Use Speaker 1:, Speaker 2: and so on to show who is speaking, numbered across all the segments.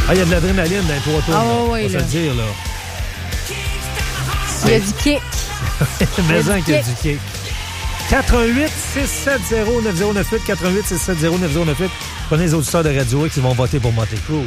Speaker 1: Ah, il y a de l'adrénaline dans les 3 tours.
Speaker 2: Ah,
Speaker 1: on
Speaker 2: oui,
Speaker 1: va se le dire, là.
Speaker 2: Il y a du kick.
Speaker 1: Mais qu'il y a du kick. 88-670-9098. 88-670-9098. Prenez les auditeurs de Radio X qui vont voter pour Motley Crue.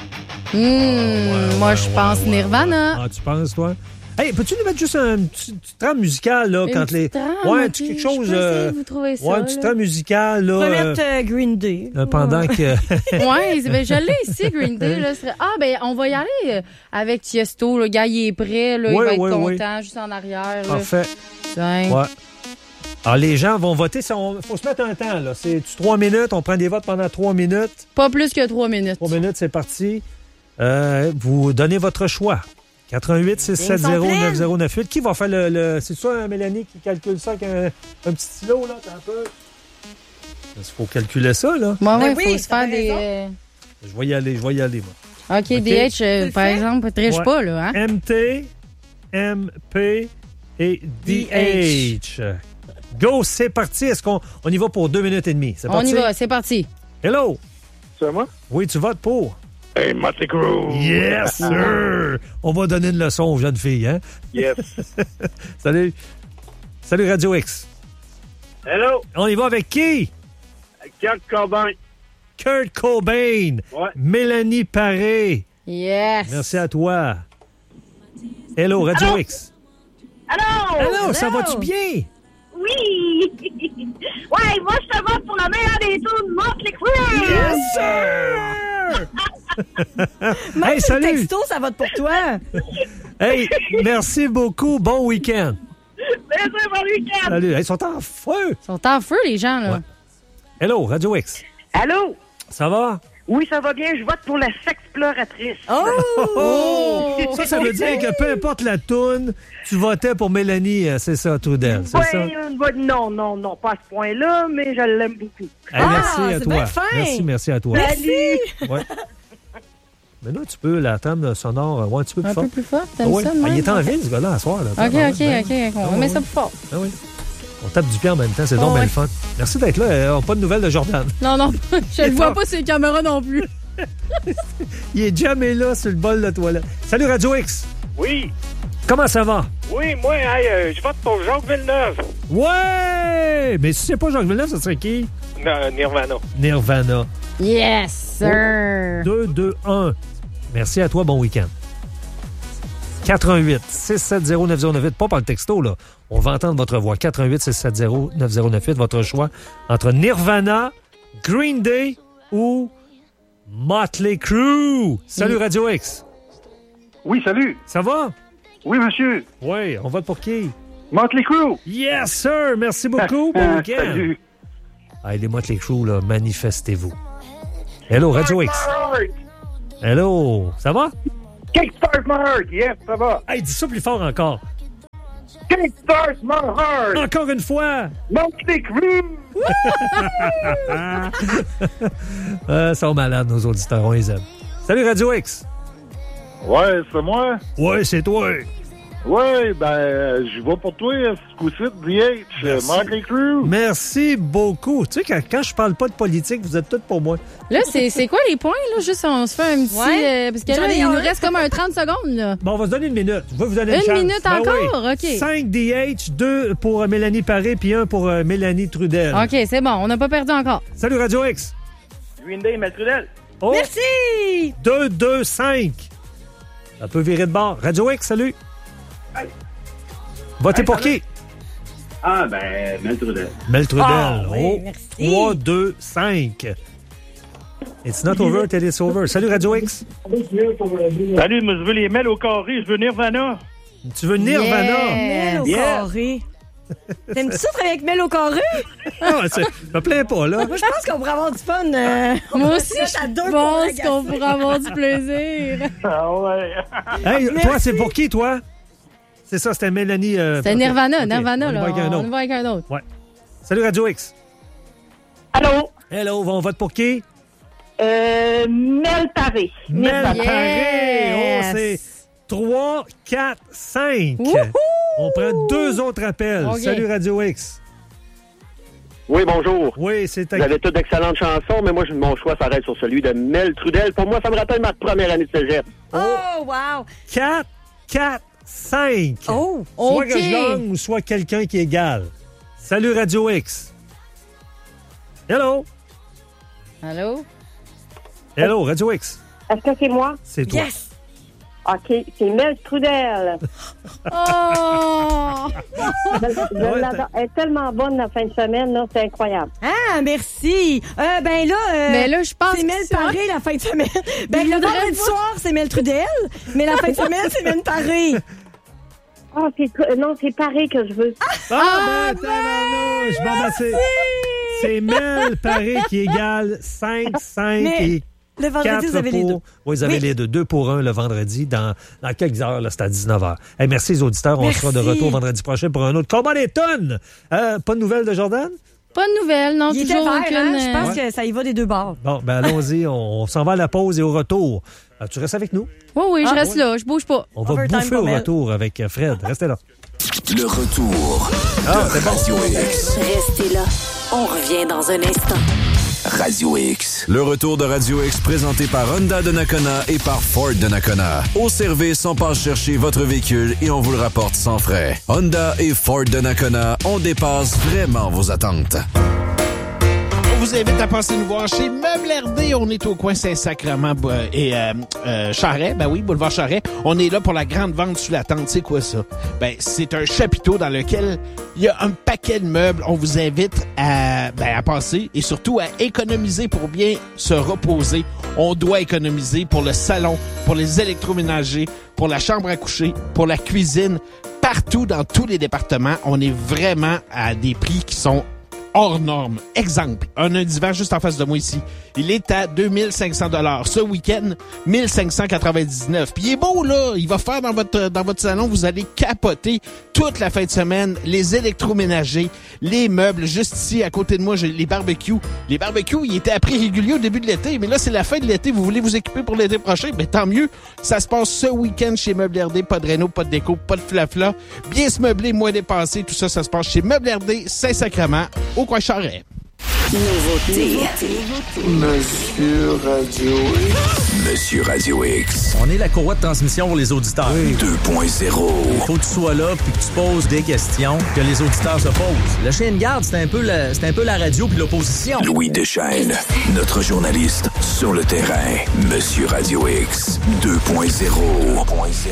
Speaker 2: Moi, je pense Nirvana.
Speaker 1: Ah, tu penses, toi? Hey, peux-tu nous mettre juste une petite trame musicale, là,
Speaker 2: Une
Speaker 1: quand les.
Speaker 2: petite trame,
Speaker 1: ouais,
Speaker 2: ok,
Speaker 1: quelque chose.
Speaker 2: je peux essayer de vous trouver ça,
Speaker 1: ouais, une petite trame musicale, là.
Speaker 3: On va mettre Green Day.
Speaker 1: Pendant que.
Speaker 2: Ouais, ben, je l'ai ici, Green Day. Là, ben, on va y aller avec Tiesto. Le gars, il est prêt. Là, il va être content, juste en arrière. Là.
Speaker 1: Parfait.
Speaker 2: Tiens.
Speaker 1: Ouais. Alors, les gens vont voter. Il faut se mettre un temps, là. C'est 3 minutes. On prend des votes pendant 3 minutes.
Speaker 2: Pas plus que 3 minutes.
Speaker 1: 3 minutes, c'est parti. Vous donnez votre choix. 88-670-9098. Qui va faire le... C'est ça, Mélanie, qui calcule ça avec un petit stylo, là? T'as un peu... Il faut calculer ça, là.
Speaker 2: Ouais, il faut se faire des...
Speaker 1: Je vais y aller, moi.
Speaker 2: OK, DH, par exemple, ne triche pas, là. Hein?
Speaker 1: MT, MP et DH. Go, c'est parti. Est-ce qu'on y va pour 2 minutes et demie? C'est parti?
Speaker 2: On y va, c'est parti.
Speaker 1: Hello.
Speaker 4: C'est moi?
Speaker 1: Oui, tu votes pour?
Speaker 4: Hey, Motley Crue!
Speaker 1: Yes, sir! On va donner une leçon aux jeunes filles, hein?
Speaker 4: Yes.
Speaker 1: Salut. Salut, Radio X.
Speaker 4: Hello!
Speaker 1: On y va avec qui?
Speaker 4: Kurt Cobain.
Speaker 1: Kurt Cobain.
Speaker 4: Ouais.
Speaker 1: Mélanie Paré.
Speaker 2: Yes.
Speaker 1: Merci à toi. Hello, Radio X.
Speaker 5: Allô?
Speaker 1: Allô, ça va-tu bien?
Speaker 5: Oui! Ouais, moi, je te vote pour la meilleure des tours de Motley Crue!
Speaker 1: Yes, sir!
Speaker 3: Même
Speaker 1: hey,
Speaker 3: sur le
Speaker 1: salut!
Speaker 3: texto, ça vote pour toi.
Speaker 1: Hey, merci beaucoup. Bon week-end.
Speaker 5: Merci, bon week-end!
Speaker 1: Salut. Hey, ils sont en feu.
Speaker 2: Ils sont en feu, les gens, là.
Speaker 1: Ouais. Hello, Radio X.
Speaker 5: Allô?
Speaker 1: Ça va?
Speaker 5: Oui, ça va bien. Je vote pour la sexploratrice.
Speaker 1: Oh! Ça veut dire que peu importe la toune, tu votais pour Mélanie, c'est ça, Trudel, c'est ça?
Speaker 5: Non, pas à ce point-là, mais je l'aime beaucoup.
Speaker 1: Hey, merci à
Speaker 3: c'est
Speaker 1: toi.
Speaker 3: bien fin.
Speaker 1: Merci à toi.
Speaker 5: Salut!
Speaker 1: Ouais. Mais là, tu peux, la table sonore, un petit peu plus
Speaker 2: Un
Speaker 1: fort.
Speaker 2: peu plus fort, t'aimes
Speaker 1: Ah ouais.
Speaker 2: ça,
Speaker 1: Ah, il est en
Speaker 2: même?
Speaker 1: ville, ce gars-là, à soir. Là.
Speaker 2: OK. On met ça plus fort.
Speaker 1: Ah oui. On tape du pied en même temps, c'est donc bien le fun. Merci d'être là. Pas de nouvelles de Jordan.
Speaker 2: Non, je le vois pas sur les caméras non plus.
Speaker 1: Il est jamais là sur le bol de toilette. Salut, Radio X.
Speaker 4: Oui.
Speaker 1: Comment ça va?
Speaker 4: Oui, moi, je vote pour Jacques Villeneuve.
Speaker 1: Ouais! Mais si c'est pas Jacques Villeneuve, ça serait qui?
Speaker 4: Nirvana.
Speaker 1: Nirvana.
Speaker 2: Yes, sir.
Speaker 1: 2-2-1. Merci à toi, bon week-end. 88-670-9098. Pas par le texto, là. On va entendre votre voix. 88-670-9098. Votre choix entre Nirvana, Green Day ou Motley Crue. Salut, Radio X.
Speaker 4: Oui, salut.
Speaker 1: Ça va?
Speaker 4: Oui, monsieur.
Speaker 1: Oui, on vote pour qui?
Speaker 4: Motley Crue.
Speaker 1: Yes, sir. Merci beaucoup. Bon week-end.
Speaker 4: Salut.
Speaker 1: Hey, les Motley Crue, là, manifestez-vous. Hello, Radio X. Hello. Ça va?
Speaker 4: Kickstart my heart. Yes, ça va.
Speaker 1: Hey, dis ça plus fort encore.
Speaker 4: Kickstart my heart.
Speaker 1: Encore une fois.
Speaker 4: Motley Crue.
Speaker 1: Sont malades, nos auditeurs. On les aime. Salut, Radio X.
Speaker 4: Ouais, c'est moi.
Speaker 1: Ouais, c'est toi.
Speaker 4: Ouais, je vais pour toi, ce coup-ci, DH, Motley Crue.
Speaker 1: Merci beaucoup. Tu sais, quand je parle pas de politique, vous êtes tous pour moi.
Speaker 2: Là, c'est quoi les points, là? Juste, on se fait un petit...
Speaker 3: Ouais.
Speaker 2: parce que là, il nous reste comme un 30 secondes, là.
Speaker 1: Bon, on va se donner une minute. Je vais vous donner une
Speaker 2: Une
Speaker 1: chance.
Speaker 2: minute
Speaker 1: Ben
Speaker 2: encore?
Speaker 1: oui.
Speaker 2: OK.
Speaker 1: 5 DH, 2 pour Mélanie Paré, puis 1 pour Mélanie Trudel.
Speaker 2: OK, c'est bon. On n'a pas perdu encore.
Speaker 1: Salut, Radio X.
Speaker 4: Green Day, Matrudel.
Speaker 1: Oh,
Speaker 3: Merci!
Speaker 1: 2-2-5. Ça peut virer de bord. Radio X, salut. Votez pour qui?
Speaker 4: Mel Trudel.
Speaker 1: Mel Trudel.
Speaker 3: Ah, oui, merci.
Speaker 1: 3, 2, 5. It's not over till it's over. Salut, Radio X.
Speaker 4: Salut, moi, je veux les Mel au carré, je veux Nirvana.
Speaker 1: Tu veux Nirvana?
Speaker 3: Mel au carré. T'aimes-tu ça travailler avec Mel au carré?
Speaker 1: Ah, me plains pas, là.
Speaker 3: Moi, je pense qu'on pourrait avoir du fun.
Speaker 2: Moi aussi,
Speaker 3: à deux
Speaker 2: je
Speaker 3: pour
Speaker 2: pense
Speaker 3: agacer.
Speaker 2: qu'on pourrait avoir du plaisir.
Speaker 4: Ah ouais.
Speaker 1: Hey, toi, c'est pour qui, toi? C'est ça, c'était Mélanie.
Speaker 2: C'est Nirvana,
Speaker 1: OK,
Speaker 2: Nirvana,
Speaker 1: on y
Speaker 2: là.
Speaker 1: va avec un
Speaker 2: On
Speaker 1: autre.
Speaker 2: y va avec un autre.
Speaker 1: Ouais. Salut, Radio X.
Speaker 5: Allô?
Speaker 1: Hello, on vote pour qui?
Speaker 5: Mel Paré.
Speaker 1: Mel
Speaker 2: Yes.
Speaker 1: Paré. Oh, c'est 3, 4, 5.
Speaker 2: Wouhou!
Speaker 1: On prend 2 autres appels.
Speaker 2: OK.
Speaker 1: Salut, Radio X.
Speaker 6: Oui, bonjour.
Speaker 1: Oui, c'est
Speaker 6: Vous avez toutes d'excellentes chansons, mais moi, mon choix s'arrête sur celui de Mel Trudel. Pour moi, ça me rappelle ma première année de cégep.
Speaker 3: Oh, wow!
Speaker 1: 4, 5.
Speaker 3: Oh,
Speaker 1: Soit
Speaker 2: OK.
Speaker 1: que je gagne ou soit quelqu'un qui égale. Salut Radio X. Hello.
Speaker 2: Allô?
Speaker 1: Hello, Radio X.
Speaker 5: Est-ce que c'est moi?
Speaker 1: C'est toi.
Speaker 3: yes!
Speaker 5: OK, c'est Mel Trudel.
Speaker 2: Oh!
Speaker 5: Je l'adore. Elle est tellement bonne la fin de semaine, là, c'est incroyable.
Speaker 3: Ah, merci! Ben là...
Speaker 2: Mais là, je pense
Speaker 3: c'est Mel
Speaker 2: que
Speaker 3: Paré la fin de semaine. Ben,
Speaker 2: Je
Speaker 3: le
Speaker 2: voudrais
Speaker 3: vendredi soir, c'est Mel Trudel, mais la fin de semaine, c'est Mel Paré.
Speaker 5: Ah, non, c'est pareil que je veux.
Speaker 1: Ah, ben, tabarnouche. Bon, ben, c'est Mel Paré qui égale 5
Speaker 3: Mais
Speaker 1: et
Speaker 3: le vendredi,
Speaker 1: 4
Speaker 3: vous avez les deux.
Speaker 1: pour... Oui, vous avez
Speaker 3: Oui.
Speaker 1: les deux. 2 pour 1 le vendredi dans quelques heures. Là, c'est à 19h. Hey, merci les auditeurs. On sera de retour vendredi prochain pour un autre Combat des tonnes. Pas de nouvelles de Jordan?
Speaker 2: Pas de nouvelles, non,
Speaker 3: Il était
Speaker 2: toujours
Speaker 3: vert,
Speaker 2: aucune.
Speaker 3: hein? Je pense que ça y va des deux bords.
Speaker 1: Bon, ben allons-y. On s'en va à la pause et au retour. Tu restes avec nous?
Speaker 2: Oui, je reste là, je bouge pas.
Speaker 1: On va
Speaker 3: Overtime
Speaker 1: bouffer au
Speaker 3: pour Mel.
Speaker 1: retour avec Fred. Restez là.
Speaker 7: Le retour de Radio X.
Speaker 8: Restez là. On revient dans un instant.
Speaker 7: Radio X. Le retour de Radio X présenté par Honda de Nakona et par Ford de Nakona. Au service, on passe chercher votre véhicule et on vous le rapporte sans frais. Honda et Ford de Nakona, on dépasse vraiment vos attentes.
Speaker 9: On vous invite à passer nous voir chez Meubles RD. On est au coin Saint-Sacrement et Charret. Ben oui, boulevard Charret. On est là pour la grande vente sous la tente. C'est quoi ça? Ben, c'est un chapiteau dans lequel il y a un paquet de meubles. On vous invite à passer et surtout à économiser pour bien se reposer. On doit économiser pour le salon, pour les électroménagers, pour la chambre à coucher, pour la cuisine. Partout dans tous les départements, on est vraiment à des prix qui sont hors norme. Exemple, un divan juste en face de moi ici. Il est à 2500 $. Ce week-end, 1599. Puis il est beau, là. Il va faire dans votre salon. Vous allez capoter toute la fin de semaine. Les électroménagers, les meubles. Juste ici, à côté de moi, j'ai les barbecues. Les barbecues, ils étaient à prix régulier au début de l'été. Mais là, c'est la fin de l'été. Vous voulez vous équiper pour l'été prochain? Ben, tant mieux. Ça se passe ce week-end chez Meubles RD. Pas de réno, pas de déco, pas de flafla. Bien se meubler, moins dépensé. Tout ça, ça se passe chez Meubles RD, Saint-Sacrement, au coin Charret.
Speaker 8: Nouveauté.
Speaker 7: Monsieur Radio X. Monsieur Radio X.
Speaker 10: On est la courroie de transmission pour les auditeurs.
Speaker 7: 2.0.
Speaker 10: Il faut que tu sois là puis que tu poses des questions que les auditeurs se posent. Le chien de garde, c'est un peu la radio puis l'opposition.
Speaker 7: Louis Deschaînes, notre journaliste sur le terrain. Monsieur Radio X 2.0.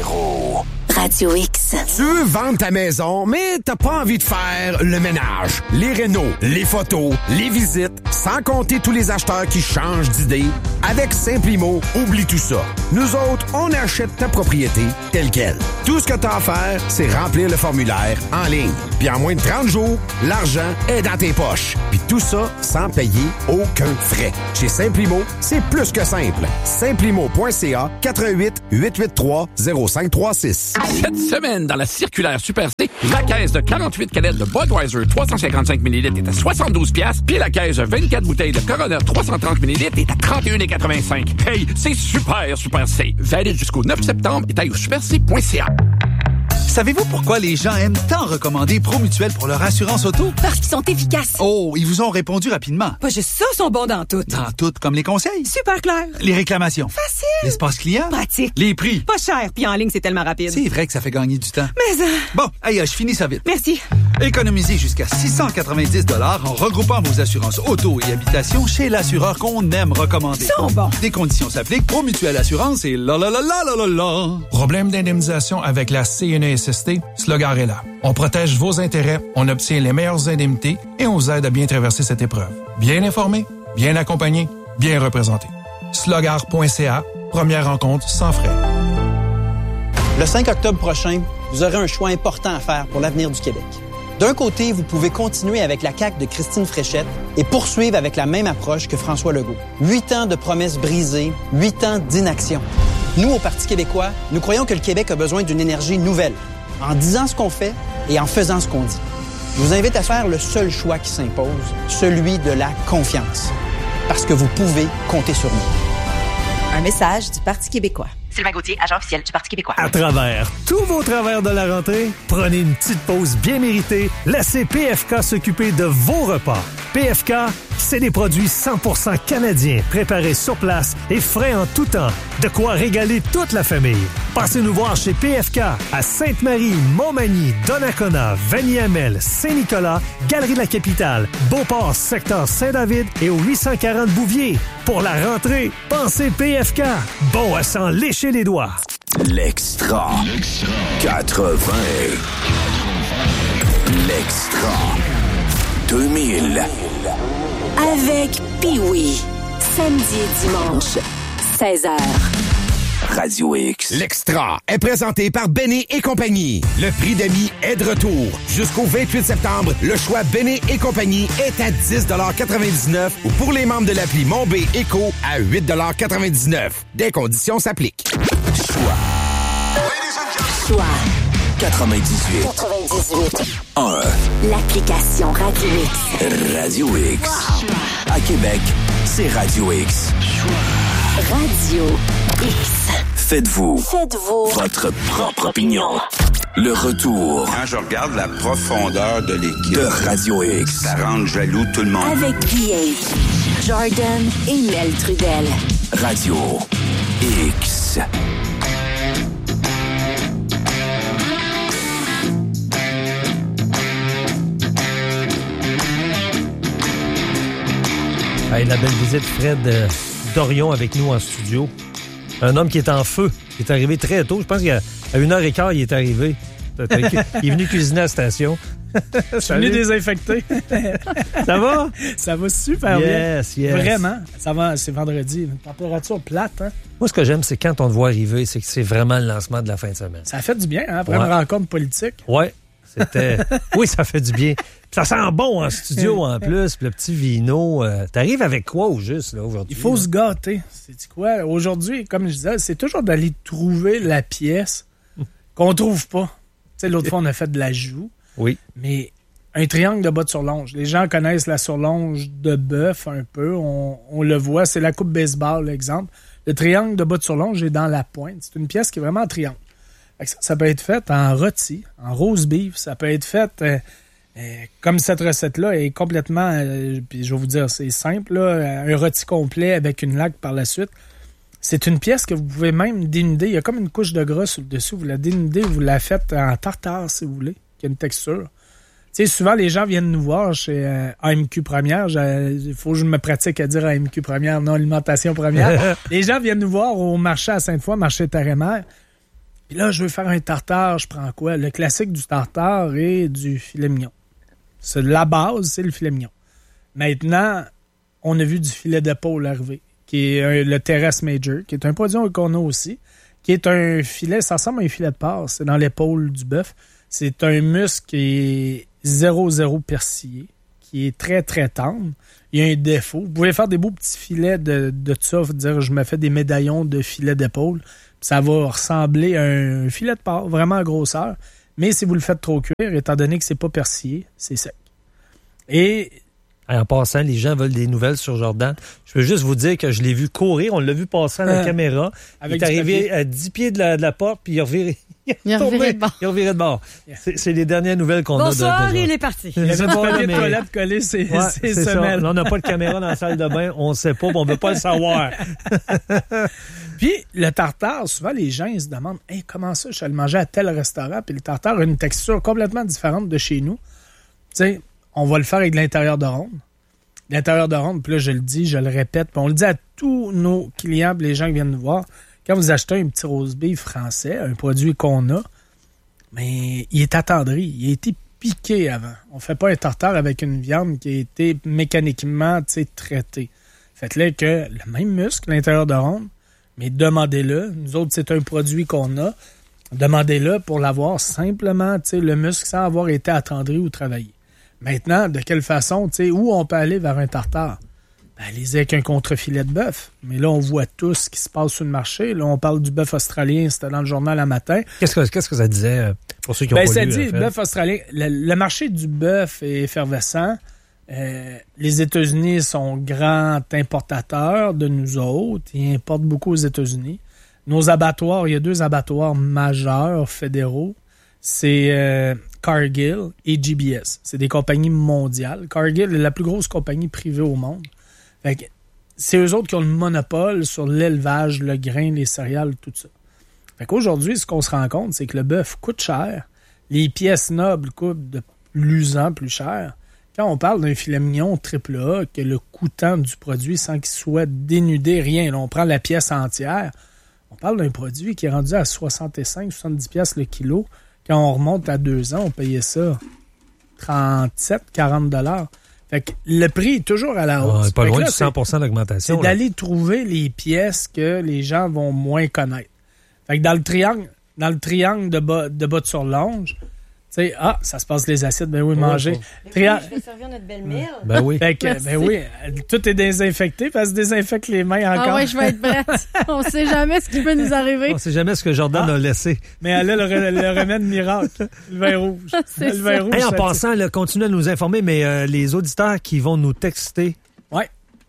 Speaker 8: Radio X.
Speaker 11: Tu veux vendre ta maison, mais t'as pas envie de faire le ménage, les rénaux, les photos, les visites, sans compter tous les acheteurs qui changent d'idée. Avec Simplimo, oublie tout ça. Nous autres, on achète ta propriété telle quelle. Tout ce que t'as à faire, c'est remplir le formulaire en ligne. Puis en moins de 30 jours, l'argent est dans tes poches. Puis tout ça sans payer aucun frais. Chez Simplimo, c'est plus que simple. Simplimo.ca 88 883 0536.
Speaker 12: Cette semaine, dans la circulaire Super C, la caisse de 48 canettes de Budweiser 355 ml est à 72$, puis la caisse de 24 bouteilles de Corona 330 ml est à 31,85$. Hey, c'est super C. Valide jusqu'au 9 septembre et taille au superc.ca.
Speaker 13: Savez-vous pourquoi les gens aiment tant recommander Promutuel pour leur assurance auto?
Speaker 14: Parce qu'ils sont efficaces.
Speaker 13: Oh, ils vous ont répondu rapidement.
Speaker 14: Pas juste ça, sont bons dans tout.
Speaker 13: Dans tout, comme les conseils.
Speaker 14: Super clair.
Speaker 13: Les réclamations.
Speaker 14: Facile.
Speaker 13: L'espace client.
Speaker 14: Pratique.
Speaker 13: Les prix.
Speaker 14: Pas cher, puis en ligne, c'est tellement rapide.
Speaker 13: C'est vrai que ça fait gagner du temps.
Speaker 14: Mais
Speaker 13: Bon, allez, je finis ça vite.
Speaker 14: Merci.
Speaker 13: Économisez jusqu'à 690$ en regroupant vos assurances auto et habitation chez l'assureur qu'on aime recommander.
Speaker 14: Ils sont bons.
Speaker 13: Des conditions s'appliquent. Promutuel Assurance et la.
Speaker 15: Problème d'indemnisation avec la CNESST? Slogar est là. On protège vos intérêts, on obtient les meilleures indemnités et on vous aide à bien traverser cette épreuve. Bien informé, bien accompagné, bien représenté. Slogar.ca, première rencontre sans frais.
Speaker 16: Le 5 octobre prochain, vous aurez un choix important à faire pour l'avenir du Québec. D'un côté, vous pouvez continuer avec la CAQ de Christine Fréchette et poursuivre avec la même approche que François Legault. 8 ans de promesses brisées, 8 ans d'inaction. Nous, au Parti québécois, nous croyons que le Québec a besoin d'une énergie nouvelle, en disant ce qu'on fait et en faisant ce qu'on dit. Je vous invite à faire le seul choix qui s'impose, celui de la confiance. Parce que vous pouvez compter sur nous.
Speaker 14: Un message du Parti québécois.
Speaker 17: Sylvain Gauthier, agent officiel du Parti québécois.
Speaker 1: À travers tous vos travers de la rentrée, prenez une petite pause bien méritée. Laissez PFK s'occuper de vos repas. PFK, c'est des produits 100% canadiens, préparés sur place et frais en tout temps. De quoi régaler toute la famille. Passez nous voir chez PFK à Sainte-Marie, Montmagny, Donnacona, Vanier-Amel, Saint-Nicolas, Galerie de la Capitale, Beauport, secteur Saint-David et au 840 Bouvier. Pour la rentrée, pensez PFK. Bon à s'en lécher les doigts.
Speaker 7: L'Extra. 80. L'Extra. 2000.
Speaker 8: Avec Pee-Wee. Samedi et dimanche, 16h.
Speaker 7: Radio X.
Speaker 11: L'Extra est présenté par Béné et compagnie. Le prix d'amis est de retour. Jusqu'au 28 septembre, le choix Béné et compagnie est à 10,99 $ ou pour les membres de l'appli Mon B Éco à 8,99 $. Des conditions s'appliquent.
Speaker 8: Choix
Speaker 7: 98. 1.
Speaker 8: L'application Radio X.
Speaker 7: Radio X. Wow. À Québec, c'est Radio X.
Speaker 8: Radio X.
Speaker 7: Faites-vous votre propre opinion. Le retour.
Speaker 18: Quand je regarde la profondeur de l'équipe
Speaker 7: de Radio X,
Speaker 18: ça rend jaloux tout le monde.
Speaker 8: Avec PA, Jordan et Mel Trudel.
Speaker 7: Radio X.
Speaker 1: Hey, la belle visite, Fred Dorion avec nous en studio. Un homme qui est en feu. Il est arrivé très tôt. Je pense qu'à 1h15, il est arrivé. Il est venu cuisiner à la station.
Speaker 19: Je suis venu désinfecter.
Speaker 1: Ça va?
Speaker 19: Ça va super
Speaker 1: bien. Yes.
Speaker 19: Vraiment. Ça va, c'est vendredi. Une température plate, hein?
Speaker 1: Moi, ce que j'aime, c'est quand on te voit arriver, c'est que c'est vraiment le lancement de la fin de semaine.
Speaker 19: Ça fait du bien, hein? Après une rencontre politique.
Speaker 1: Ouais. C'était... Oui, ça fait du bien. Ça sent bon en studio en plus. Puis le petit vino. T'arrives avec quoi au juste là, aujourd'hui?
Speaker 19: Il faut se gâter. C'est quoi? Aujourd'hui, comme je disais, c'est toujours d'aller trouver la pièce qu'on trouve pas. Tu sais, l'autre fois, on a fait de la joue.
Speaker 1: Oui.
Speaker 19: Mais un triangle de botte sur longe. Les gens connaissent la surlonge de bœuf un peu. On le voit. C'est la coupe baseball, l'exemple. Le triangle de botte sur longe est dans la pointe. C'est une pièce qui est vraiment en triangle. Ça peut être fait en rôti, en roast beef. Ça peut être fait comme cette recette-là est complètement... puis je vais vous dire, c'est simple. Là, un rôti complet avec une laque par la suite. C'est une pièce que vous pouvez même dénuder. Il y a comme une couche de gras sur le dessus. Vous la dénudez, vous la faites en tartare, si vous voulez, qui a une texture. Tu sais, souvent, les gens viennent nous voir chez AMQ Première. Il faut que je me pratique à dire AMQ Première, non Alimentation Première. Les gens viennent nous voir au marché à Sainte-Foy, marché Terre-et-Mer. Puis là, je veux faire un tartare, je prends quoi? Le classique du tartare et du filet mignon. C'est la base, c'est le filet mignon. Maintenant, on a vu du filet d'épaule arriver, qui est le Terrace Major, qui est un produit qu'on a aussi, qui est un filet, ça ressemble à un filet de porc, c'est dans l'épaule du bœuf. C'est un muscle qui est 0,0 persillé, qui est très, très tendre. Il y a un défaut. Vous pouvez faire des beaux petits filets de ça, dire je me fais des médaillons de filet d'épaule. Ça va ressembler à un filet de porc, vraiment en grosseur. Mais si vous le faites trop cuire, étant donné que c'est pas persillé, c'est sec. Et
Speaker 1: en passant, les gens veulent des nouvelles sur Jordan. Je peux juste vous dire que je l'ai vu courir. On l'a vu passer à la caméra. Il est arrivé à 10 pieds de la porte, puis il a reviré. Il a reviré de bord. C'est les dernières nouvelles qu'on a.
Speaker 3: Bonsoir, il est parti.
Speaker 19: Il y avait du papier de toilette collé ses semelles.
Speaker 1: Là, on n'a pas de caméra dans la salle de bain. On ne sait pas, on ne veut pas le savoir.
Speaker 19: Puis, le tartare, souvent, les gens ils se demandent hey, comment ça, je suis allé manger à tel restaurant, puis le tartare a une texture complètement différente de chez nous. Tu sais, on va le faire avec de l'intérieur de ronde. L'intérieur de ronde, puis là, je le dis, je le répète, puis on le dit à tous nos clients, les gens qui viennent nous voir. Quand vous achetez un petit roast beef français, un produit qu'on a, mais il est attendri, il a été piqué avant. On ne fait pas un tartare avec une viande qui a été mécaniquement traitée. Faites-le que le même muscle, l'intérieur de ronde, mais demandez-le. Nous autres, c'est un produit qu'on a. Demandez-le pour l'avoir simplement, le muscle sans avoir été attendri ou travaillé. Maintenant, de quelle façon, où on peut aller vers un tartare? Allez-y avec un contre-filet de bœuf. Mais là, on voit tout ce qui se passe sur le marché. Là, on parle du bœuf australien. C'était dans le journal un matin.
Speaker 1: Qu'est-ce que ça disait pour ceux qui ont pas lu?
Speaker 19: Ça dit, bœuf australien. Le marché du bœuf est effervescent. Les États-Unis sont grands importateurs de nous autres. Ils importent beaucoup aux États-Unis. Nos abattoirs, il y a 2 abattoirs majeurs fédéraux. c'est Cargill et GBS. C'est des compagnies mondiales. Cargill est la plus grosse compagnie privée au monde. Fait que c'est eux autres qui ont le monopole sur l'élevage, le grain, les céréales, tout ça. Fait qu'aujourd'hui, ce qu'on se rend compte, c'est que le bœuf coûte cher. Les pièces nobles coûtent de plus en plus cher. Quand on parle d'un filet mignon AAA, que le coûtant du produit sans qu'il soit dénudé, rien, là, on prend la pièce entière, on parle d'un produit qui est rendu à 65-70$ le kilo. Quand on remonte à 2 ans, on payait ça 37-40$. Fait que le prix est toujours à la hausse.
Speaker 1: Pas loin de 100% d'augmentation.
Speaker 19: C'est d'aller trouver les pièces que les gens vont moins connaître. Fait que dans le triangle de bas de surlonge, tu sais, ça se passe les acides, ben oui, manger.
Speaker 3: Je vais servir notre belle mille.
Speaker 19: Ben oui. Fait que, ben oui, tout est désinfecté, parce que désinfecte les mains encore.
Speaker 2: Ah oui, je vais être prête. On sait jamais ce qui peut nous arriver.
Speaker 1: On sait jamais ce que Jordan a laissé.
Speaker 19: Mais elle a le remède miracle, le vin rouge.
Speaker 2: C'est le vin
Speaker 1: rouge. En passant, là, continuez à nous informer, mais les auditeurs qui vont nous texter.
Speaker 19: Ouais.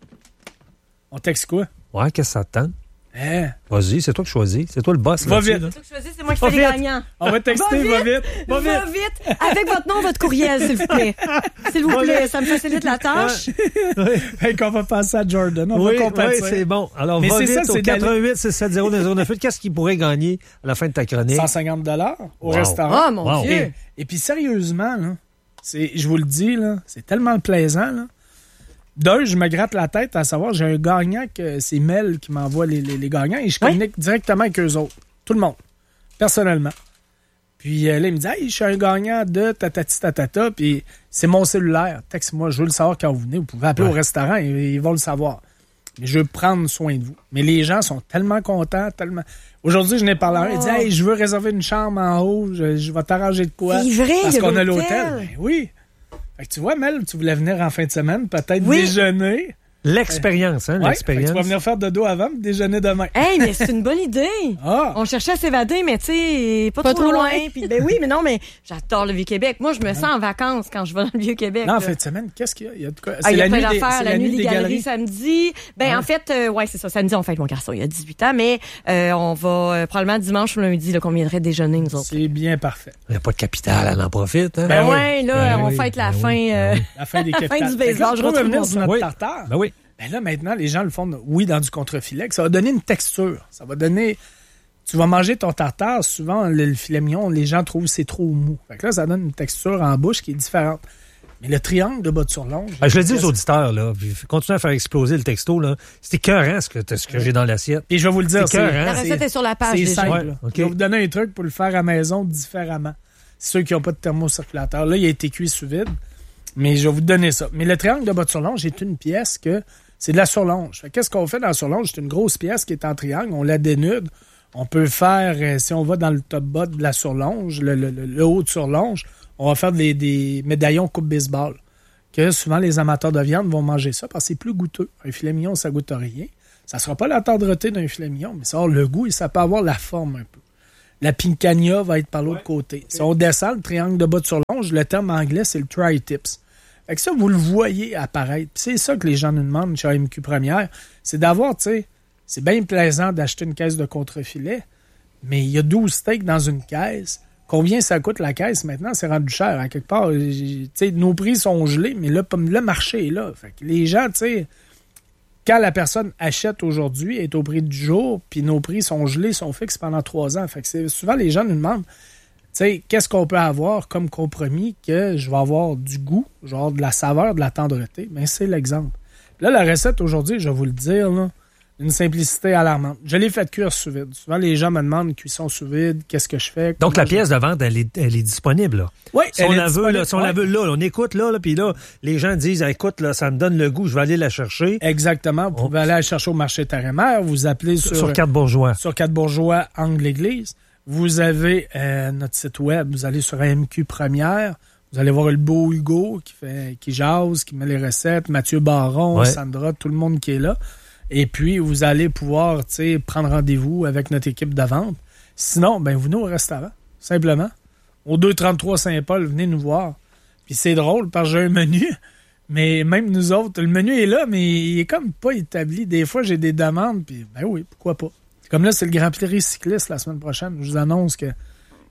Speaker 19: On texte quoi?
Speaker 1: Ouais, qu'est-ce que ça te tente? Vas-y, c'est toi qui choisis. C'est toi le boss.
Speaker 19: Va vite.
Speaker 3: C'est toi qui choisis, c'est moi qui fais les gagnants.
Speaker 19: On va texter, va vite.
Speaker 3: Va vite. Avec votre nom, votre courriel, s'il vous plaît. S'il vous plaît, ça me facilite la tâche.
Speaker 19: Hey, qu'on va passer à Jordan. On va compenser.
Speaker 1: Oui, c'est bon. Alors, va vite au 88-670-909. Qu'est-ce qu'il pourrait gagner à la fin de ta chronique?
Speaker 19: 150$ au restaurant.
Speaker 3: Oh, mon Dieu.
Speaker 19: Et puis, sérieusement, là, je vous le dis, là, c'est tellement plaisant, là. D'un, je me gratte la tête à savoir, j'ai un gagnant que c'est Mel qui m'envoie les gagnants et je communique directement avec eux autres. Tout le monde. Personnellement. Puis là, il me dit, hey, je suis un gagnant de tatati tatata, puis c'est mon cellulaire. Texte-moi, je veux le savoir quand vous venez. Vous pouvez appeler au restaurant et ils vont le savoir. Mais je veux prendre soin de vous. Mais les gens sont tellement contents, tellement. Aujourd'hui, je n'ai parlé à un. Il dit, hey, je veux réserver une chambre en haut, je vais t'arranger de quoi.
Speaker 3: C'est vrai,
Speaker 19: parce qu'on a l'hôtel.
Speaker 3: l'hôtel.
Speaker 19: Ben oui. Fait que tu vois, Mel, tu voulais venir en fin de semaine, peut-être déjeuner.
Speaker 1: L'expérience, hein, l'expérience.
Speaker 19: Tu vas venir faire dodo avant, déjeuner demain.
Speaker 3: Hey, mais c'est une bonne idée. On cherchait à s'évader, mais tu sais, pas trop loin. Puis, ben oui, mais non, mais j'adore le Vieux-Québec. Moi, je me sens en vacances quand je vais dans le Vieux-Québec.
Speaker 19: Non, en fin de semaine, qu'est-ce qu'il y a? Il y a de quoi?
Speaker 3: Il y a plein d'affaires. La nuit des galeries samedi. Ben, en fait, c'est ça. Samedi, on fête mon garçon. Il a 18 ans, mais on va probablement dimanche ou lundi, qu'on viendrait déjeuner, nous autres.
Speaker 19: C'est bien parfait.
Speaker 1: Il n'y a pas de capital, elle en profite. Hein?
Speaker 3: Ben oui, là, on fête la fin.
Speaker 19: La fin des capitales.
Speaker 3: La fin du baseball. Je
Speaker 19: retrouve
Speaker 3: revenir
Speaker 19: sur notre tartare.
Speaker 1: Ben oui.
Speaker 19: Ben là, maintenant, les gens le font, dans du contrefilet. Ça va donner une texture. Ça va donner... Tu vas manger ton tartare, souvent, le filet mignon, les gens trouvent que c'est trop mou. Fait que là, ça donne une texture en bouche qui est différente. Mais le triangle de bas de surlonge...
Speaker 1: je le dis aux auditeurs, là, puis continuez à faire exploser le texto, là. C'est écœurant ce que j'ai dans l'assiette.
Speaker 19: Et je vais vous le dire,
Speaker 3: la recette est sur la page.
Speaker 19: C'est
Speaker 3: déjà.
Speaker 19: simple. Okay. Je vais vous donner un truc pour le faire à la maison différemment. Ceux qui n'ont pas de thermocirculateur. Là, il a été cuit sous vide, mais je vais vous donner ça. Mais le triangle de bas de surlonge est une pièce que... C'est de la surlonge. Qu'est-ce qu'on fait dans la surlonge? C'est une grosse pièce qui est en triangle. On la dénude. On peut faire, si on va dans le top bas de la surlonge, le haut de surlonge, on va faire des médaillons coupe baseball. Que souvent, les amateurs de viande vont manger ça parce que c'est plus goûteux. Un filet mignon, ça goûte à rien. Ça sera pas la tendreté d'un filet mignon, mais ça a le goût et ça peut avoir la forme un peu. La picanha va être par l'autre côté. Si on descend le triangle de bas de surlonge, le terme anglais, c'est le tri-tips. Fait que ça, vous le voyez apparaître. Puis c'est ça que les gens nous demandent chez AMQ Première. C'est d'avoir, tu sais, c'est bien plaisant d'acheter une caisse de contrefilet, mais il y a 12 steaks dans une caisse. Combien ça coûte la caisse maintenant? C'est rendu cher. À quelque part, tu sais, nos prix sont gelés, mais là, le marché est là. Fait que les gens, tu sais, quand la personne achète aujourd'hui, est au prix du jour, puis nos prix sont gelés, sont fixes pendant 3 ans. Fait que c'est, souvent, les gens nous demandent, tu sais, qu'est-ce qu'on peut avoir comme compromis que je vais avoir du goût, je vais avoir de la saveur, de la tendreté? Bien, c'est l'exemple. Là, la recette aujourd'hui, je vais vous le dire, là, une simplicité alarmante. Je l'ai fait cuire sous vide. Souvent, les gens me demandent cuisson sous vide, qu'est-ce que je fais?
Speaker 1: Donc, la pièce de vente, elle est disponible, là.
Speaker 19: Oui,
Speaker 1: si on la veut, là, si on la veut, là, on écoute, là, puis là, les gens disent, écoute, là, ça me donne le goût, je vais aller la chercher.
Speaker 19: Exactement. Vous pouvez aller la chercher au marché Terre-et-Mer. Vous appelez
Speaker 1: sur 4 Bourgeois.
Speaker 19: Sur 4 Bourgeois, angle l'église. Vous avez notre site web, vous allez sur AMQ Première, vous allez voir le beau Hugo qui jase, qui met les recettes, Mathieu Baron, Sandra, tout le monde qui est là. Et puis, vous allez pouvoir prendre rendez-vous avec notre équipe de vente. Sinon, ben venez au restaurant, simplement. Au 233 Saint-Paul, venez nous voir. Puis c'est drôle, parce que j'ai un menu, mais même nous autres, le menu est là, mais il est comme pas établi. Des fois, j'ai des demandes, puis ben oui, pourquoi pas. Comme là, c'est le Grand Prix cycliste la semaine prochaine. Je vous annonce qu'il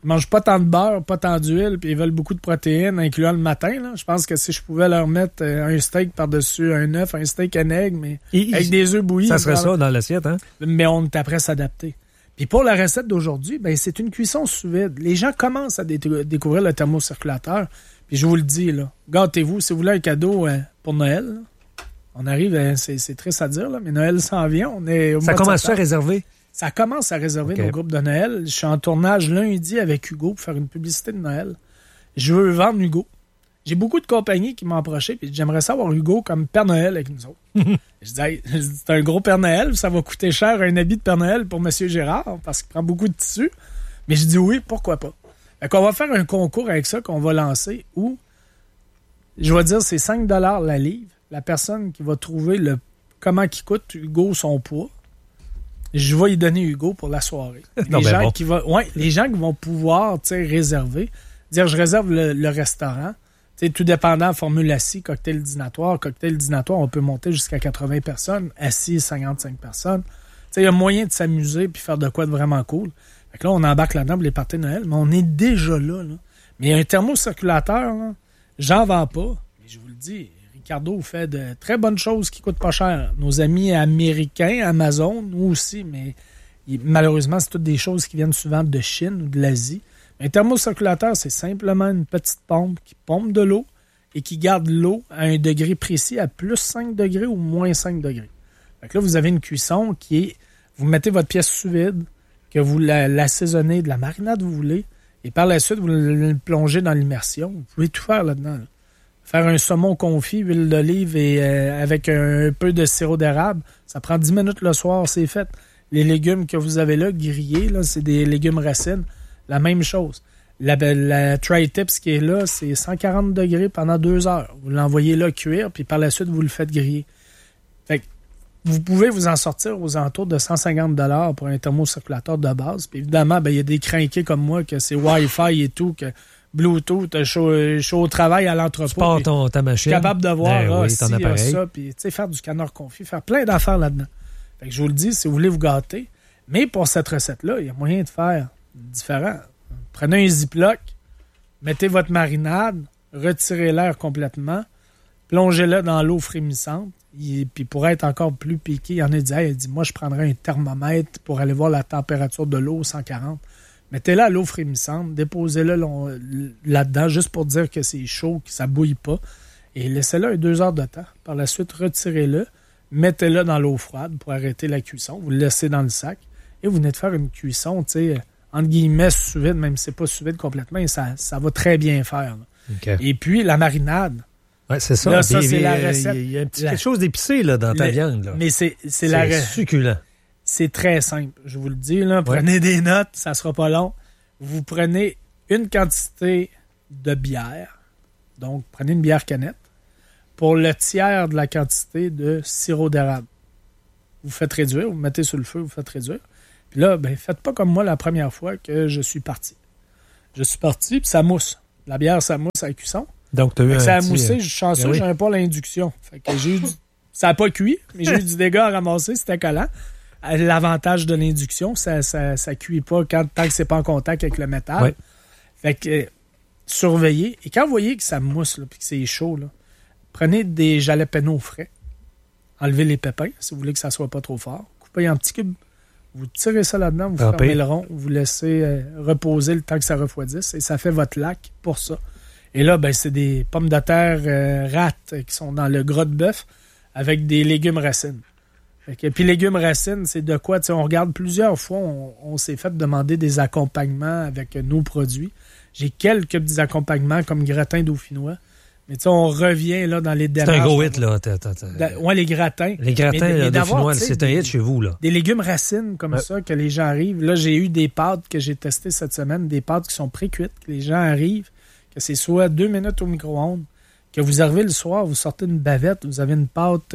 Speaker 19: Ils mangent pas tant de beurre, pas tant d'huile, puis ils veulent beaucoup de protéines, incluant le matin. Là. Je pense que si je pouvais leur mettre un steak par-dessus un œuf, un steak en aigle, mais avec des œufs bouillis.
Speaker 1: Ça serait ça dans l'assiette, hein?
Speaker 19: Mais on est après s'adapter. Puis pour la recette d'aujourd'hui, ben c'est une cuisson sous vide. Les gens commencent à découvrir le thermocirculateur. Puis je vous le dis, là, gâtez-vous. Si vous voulez un cadeau pour Noël, là, on arrive, c'est triste à dire, là, mais Noël s'en vient. On est au
Speaker 1: ça commence à réserver?
Speaker 19: Ça commence à réserver nos groupes de Noël. Je suis en tournage lundi avec Hugo pour faire une publicité de Noël. Je veux vendre Hugo. J'ai beaucoup de compagnies qui m'ont approché, puis j'aimerais savoir Hugo comme Père Noël avec nous autres. Je dis, hey, c'est un gros Père Noël, ça va coûter cher un habit de Père Noël pour M. Gérard, parce qu'il prend beaucoup de tissu. Mais je dis oui, pourquoi pas. Fait qu'on va faire un concours avec ça qu'on va lancer où, je vais dire, c'est 5 $ la livre. La personne qui va trouver comment il coûte Hugo son poids, je vais y donner Hugo pour la soirée. Les gens qui vont pouvoir réserver, dire je réserve le restaurant, tout dépendant, formule assis, cocktail dînatoire. Cocktail dînatoire, on peut monter jusqu'à 80 personnes, assis 55 personnes. Il y a moyen de s'amuser puis faire de quoi de vraiment cool. Fait que là, on embarque là-dedans pour les parties de Noël, mais on est déjà là. Mais un thermocirculateur, là, j'en vends pas. Mais je vous le dis, Ricardo fait de très bonnes choses qui coûtent pas cher. Nos amis américains, Amazon, nous aussi, mais malheureusement, c'est toutes des choses qui viennent souvent de Chine ou de l'Asie. Un thermocirculateur, c'est simplement une petite pompe qui pompe de l'eau et qui garde l'eau à un degré précis, à plus 5 degrés ou moins 5 degrés. Fait que là, vous avez une cuisson qui est... Vous mettez votre pièce sous vide, que vous l'assaisonnez de la marinade que vous voulez, et par la suite, vous le plongez dans l'immersion. Vous pouvez tout faire là-dedans. Là. Faire un saumon confit, huile d'olive et avec un peu de sirop d'érable, ça prend 10 minutes le soir, c'est fait. Les légumes que vous avez là, grillés, là, c'est des légumes racines. La même chose. La tri-tips qui est là, c'est 140 degrés pendant 2 heures. Vous l'envoyez là cuire, puis par la suite, vous le faites griller. Fait que vous pouvez vous en sortir aux alentours de 150 $ pour un thermocirculateur de base. Puis évidemment, il y a des crinqués comme moi que c'est Wi-Fi et tout, que Bluetooth, je suis au travail à l'entrepôt.
Speaker 1: Tu pars ta machine.
Speaker 19: Je suis capable de voir
Speaker 1: ton appareil.
Speaker 19: ça, puis faire du canard confit, faire plein d'affaires là-dedans. Fait que je vous le dis, si vous voulez vous gâter, mais pour cette recette-là, il y a moyen de faire différent. Prenez un Ziploc, mettez votre marinade, retirez l'air complètement, plongez-le dans l'eau frémissante, puis pour être encore plus piqué, il y en a dit, moi je prendrais un thermomètre pour aller voir la température de l'eau, 140. Mettez-le à l'eau frémissante, déposez-le là-dedans, juste pour dire que c'est chaud, que ça ne bouille pas, et laissez-le 2 heures de temps. Par la suite, retirez-le, mettez-le dans l'eau froide pour arrêter la cuisson, vous le laissez dans le sac, et vous venez de faire une cuisson, entre guillemets, sous vide, même si c'est pas sous vide complètement, et ça va très bien faire.
Speaker 1: Okay.
Speaker 19: Et puis, la marinade.
Speaker 1: Oui, c'est ça.
Speaker 19: Là, ça, c'est la recette.
Speaker 1: Il y a quelque chose d'épicé là, dans ta viande. Là.
Speaker 19: Mais c'est
Speaker 1: succulent.
Speaker 19: C'est très simple, je vous le dis. Là. Prenez des notes, ça sera pas long. Vous prenez une quantité de bière. Donc, prenez une bière canette. Pour le tiers de la quantité de sirop d'érable. Vous faites réduire, vous mettez sur le feu, vous faites réduire. Puis là, faites pas comme moi la première fois que je suis parti. Je suis parti, puis ça mousse. La bière, ça mousse à la cuisson.
Speaker 1: Donc, tu as eu
Speaker 19: ça a moussé, je suis chanceux,
Speaker 1: oui.
Speaker 19: j'avais pas l'induction. Fait que j'ai eu ça n'a pas cuit, mais j'ai eu du dégât à ramasser, c'était collant. L'avantage de l'induction, ça cuit pas tant que c'est pas en contact avec le métal.
Speaker 1: Oui.
Speaker 19: Fait que surveillez. Et quand vous voyez que ça mousse, puis que c'est chaud, là, prenez des jalapenos frais. Enlevez les pépins, si vous voulez que ça soit pas trop fort. Coupez en petits cubes. Vous tirez ça là-dedans, vous fermez le rond, vous laissez reposer le temps que ça refroidisse et ça fait votre lac pour ça. Et là, c'est des pommes de terre rates qui sont dans le gras de bœuf avec des légumes racines. Puis légumes racines, c'est de quoi? On regarde plusieurs fois, on s'est fait demander des accompagnements avec nos produits. J'ai quelques petits accompagnements comme gratin dauphinois. Mais on revient là dans les démarches.
Speaker 1: C'est un gros hit, là.
Speaker 19: Oui, les gratins.
Speaker 1: Les gratins dauphinois, c'est un hit chez vous, là.
Speaker 19: Des légumes racines comme ça que les gens arrivent. Là, j'ai eu des pâtes que j'ai testées cette semaine, des pâtes qui sont pré-cuites, que les gens arrivent, que c'est soit 2 minutes au micro-ondes, que vous arrivez le soir, vous sortez une bavette, vous avez une pâte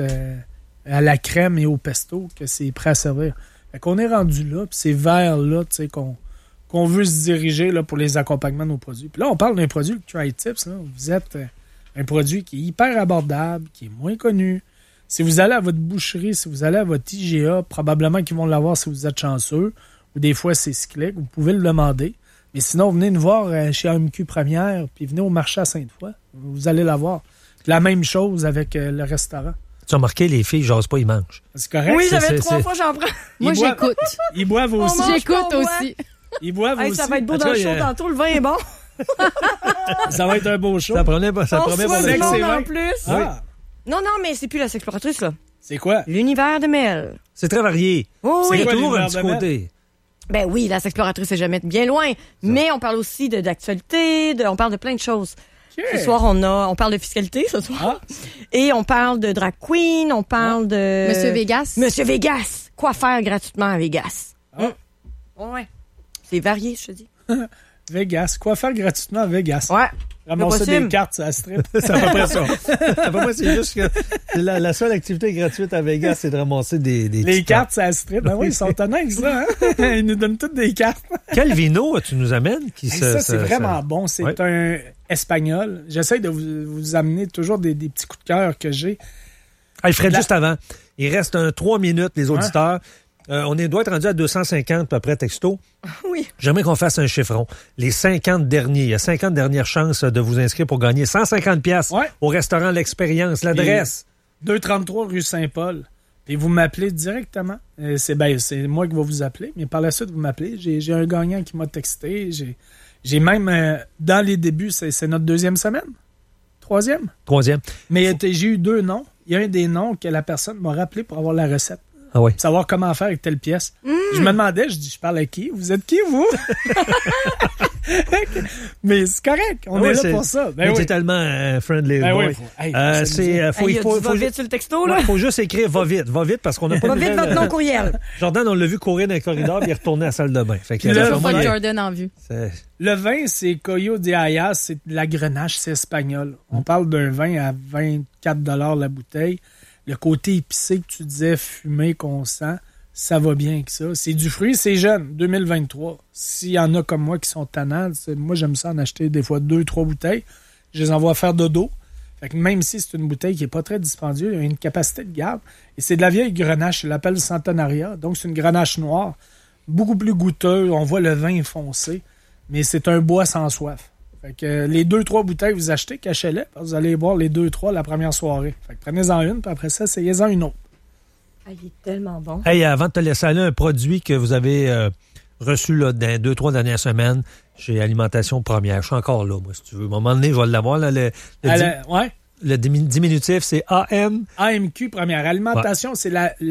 Speaker 19: à la crème et au pesto, que c'est prêt à servir. Fait qu'on est rendu là, puis c'est vers là, qu'on veut se diriger là, pour les accompagnements de nos produits. Puis là, on parle d'un produit, le Tri-Tips, là. Vous êtes un produit qui est hyper abordable, qui est moins connu. Si vous allez à votre boucherie, si vous allez à votre IGA, probablement qu'ils vont l'avoir si vous êtes chanceux, ou des fois c'est cyclique, vous pouvez le demander. Mais sinon, venez nous voir chez AMQ Première, puis venez au marché à Sainte-Foy. Vous allez la voir. La même chose avec le restaurant.
Speaker 1: Tu as remarqué, les filles, j'ose pas, ils mangent.
Speaker 19: C'est correct?
Speaker 3: Oui, j'avais 3 fois, j'en prends.
Speaker 2: Moi, j'écoute.
Speaker 19: Ils boivent aussi.
Speaker 2: J'écoute aussi.
Speaker 19: Ils boivent aussi.
Speaker 3: Ça va être beau dans le show tantôt, le vin est bon.
Speaker 19: Ça va être un beau show.
Speaker 1: Ça promet pas
Speaker 3: le monde en plus.
Speaker 19: Ah.
Speaker 3: Non, mais c'est plus la sexploratrice, là.
Speaker 19: C'est quoi?
Speaker 3: L'univers de Mel.
Speaker 1: C'est très varié.
Speaker 3: Oh,
Speaker 1: c'est
Speaker 3: oui.
Speaker 1: toujours un petit côté.
Speaker 3: Ben oui, la sexploratrice est jamais bien loin. Mais on parle aussi d'actualité, on parle de plein de choses. Okay. Ce soir, on parle de fiscalité, ce soir. Et on parle de drag queen, on parle de...
Speaker 2: Monsieur Vegas.
Speaker 3: Monsieur Vegas. Quoi faire gratuitement à Vegas. Ouais. C'est varié, je te dis.
Speaker 19: Vegas. Quoi faire gratuitement à Vegas.
Speaker 3: Ouais.
Speaker 19: Ramasser des cartes à la strip.
Speaker 1: C'est à peu près ça. C'est juste que la seule activité gratuite à Vegas, c'est de ramasser des
Speaker 19: les cartes à la strip. Ben oui, ils sont honnêtes, ça. Hein? Ils nous donnent toutes des cartes.
Speaker 1: Quel vino tu nous amènes?
Speaker 19: Ça, c'est vraiment bon. C'est un espagnol. J'essaie de vous amener toujours des petits coups de cœur que j'ai.
Speaker 1: Alfred, juste avant, il reste 3 minutes, les auditeurs. On doit être rendu à 250 à peu près texto.
Speaker 3: Oui.
Speaker 1: J'aimerais qu'on fasse un chiffron. Les 50 derniers. Il y a 50 dernières chances de vous inscrire pour gagner 150 pièces au restaurant L'Expérience. L'adresse?
Speaker 19: 233 rue Saint-Paul. Et vous m'appelez directement. C'est moi qui vais vous appeler, mais par la suite, vous m'appelez. J'ai un gagnant qui m'a texté. J'ai même, dans les débuts, c'est notre 2e semaine? 3e?
Speaker 1: 3e.
Speaker 19: Mais j'ai eu 2 noms. Il y a un des noms que la personne m'a rappelé pour avoir la recette.
Speaker 1: Ah oui.
Speaker 19: Savoir comment faire avec telle pièce. Je me demandais, je parle à qui? Vous êtes qui, vous? Mais c'est correct, on est là pour ça.
Speaker 1: Ben c'est tellement friendly.
Speaker 19: Ben
Speaker 1: boy.
Speaker 19: Oui,
Speaker 3: faut vite sur le texto, là.
Speaker 1: Il faut juste écrire va vite, parce qu'on n'a pas
Speaker 3: de nouvelles. Va vite votre nom courriel.
Speaker 1: Jordan, on l'a vu courir dans le corridor, puis il est retourné à la salle de bain. Fait que
Speaker 2: pas Jordan en vue.
Speaker 19: Le vin, c'est Coyo de Ayas, c'est de la Grenache, c'est espagnol. On parle d'un vin à 24 $ la bouteille. Le côté épicé que tu disais, fumé, qu'on sent, ça va bien avec ça. C'est du fruit, c'est jeune, 2023. S'il y en a comme moi qui sont tannants, moi j'aime ça en acheter des fois 2-3 bouteilles. Je les envoie faire dodo. Fait que même si c'est une bouteille qui n'est pas très dispendieuse, il y a une capacité de garde. Et c'est de la vieille grenache, je l'appelle Centenaria. Donc c'est une grenache noire, beaucoup plus goûteuse. On voit le vin foncé, mais c'est un bois sans soif. Fait que les 2-3 bouteilles que vous achetez, cachez-les, parce que vous allez boire les 2-3 la première soirée. Fait que prenez-en une, puis après ça, essayez-en une autre.
Speaker 3: Ah, il est tellement bon.
Speaker 1: Hey, avant de te laisser aller, un produit que vous avez reçu là, dans les 2-3 dernières semaines chez Alimentation Première. Je suis encore là, moi, si tu veux. À un moment donné, je vais l'avoir. Là, le diminutif, c'est AM.
Speaker 19: AMQ Première. Alimentation, c'est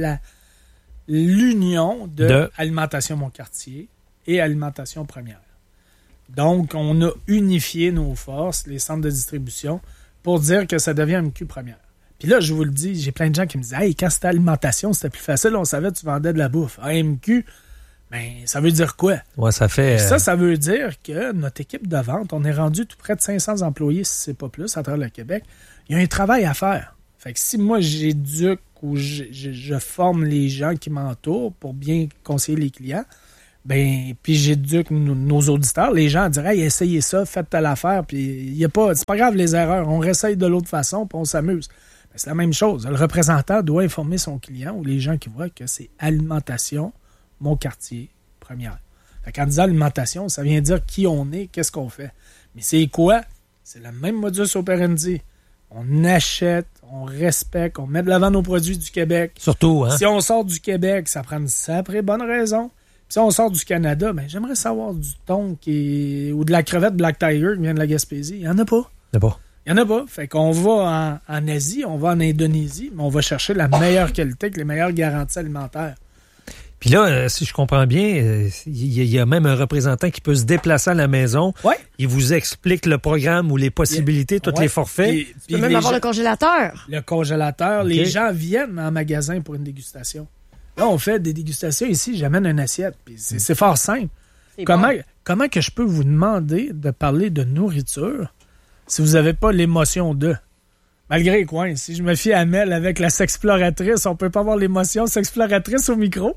Speaker 19: l'union de Alimentation Mon-Quartier et Alimentation Première. Donc, on a unifié nos forces, les centres de distribution, pour dire que ça devient AMQ Première. Puis là, je vous le dis, j'ai plein de gens qui me disent « Hey, quand c'était alimentation, c'était plus facile, on savait que tu vendais de la bouffe. AMQ, ben, ça veut dire quoi? »
Speaker 1: Ouais, ça fait...
Speaker 19: Ça veut dire que notre équipe de vente, on est rendu tout près de 500 employés, si c'est pas plus, à travers le Québec. Il y a un travail à faire. Fait que si moi, j'éduque ou je forme les gens qui m'entourent pour bien conseiller les clients, ben, puis j'éduque nos auditeurs, les gens diraient hey, essayez ça, faites telle affaire, puis c'est pas grave les erreurs, on réessaye de l'autre façon, puis on s'amuse. Ben, c'est la même chose. Le représentant doit informer son client ou les gens qui voient que c'est Alimentation Mon-Quartier Première. Fait qu'en disant alimentation, ça vient dire qui on est, qu'est-ce qu'on fait. Mais c'est quoi? C'est le même modus operandi. On achète, on respecte, on met de l'avant nos produits du Québec.
Speaker 1: Surtout, hein?
Speaker 19: Si on sort du Québec, ça prend une sacrée bonne raison. Si on sort du Canada, ben j'aimerais savoir du thon ou de la crevette Black Tiger qui vient de la Gaspésie. Il n'y en a pas.
Speaker 1: Il
Speaker 19: n'y en a pas. Fait qu'on va en Asie, on va en Indonésie, mais on va chercher la meilleure qualité avec les meilleures garanties alimentaires.
Speaker 1: Puis là, si je comprends bien, il y a même un représentant qui peut se déplacer à la maison.
Speaker 19: Ouais.
Speaker 1: Il vous explique le programme ou les possibilités, tous les forfaits.
Speaker 3: Tu peux même avoir le congélateur.
Speaker 19: Le congélateur.
Speaker 1: Okay.
Speaker 19: Les gens viennent en magasin pour une dégustation. Là, on fait des dégustations ici, j'amène une assiette. Puis c'est fort simple. Comment que je peux vous demander de parler de nourriture si vous n'avez pas l'émotion de? Malgré quoi, si je me fie à Mel avec la sexploratrice, on peut pas avoir l'émotion sexploratrice au micro.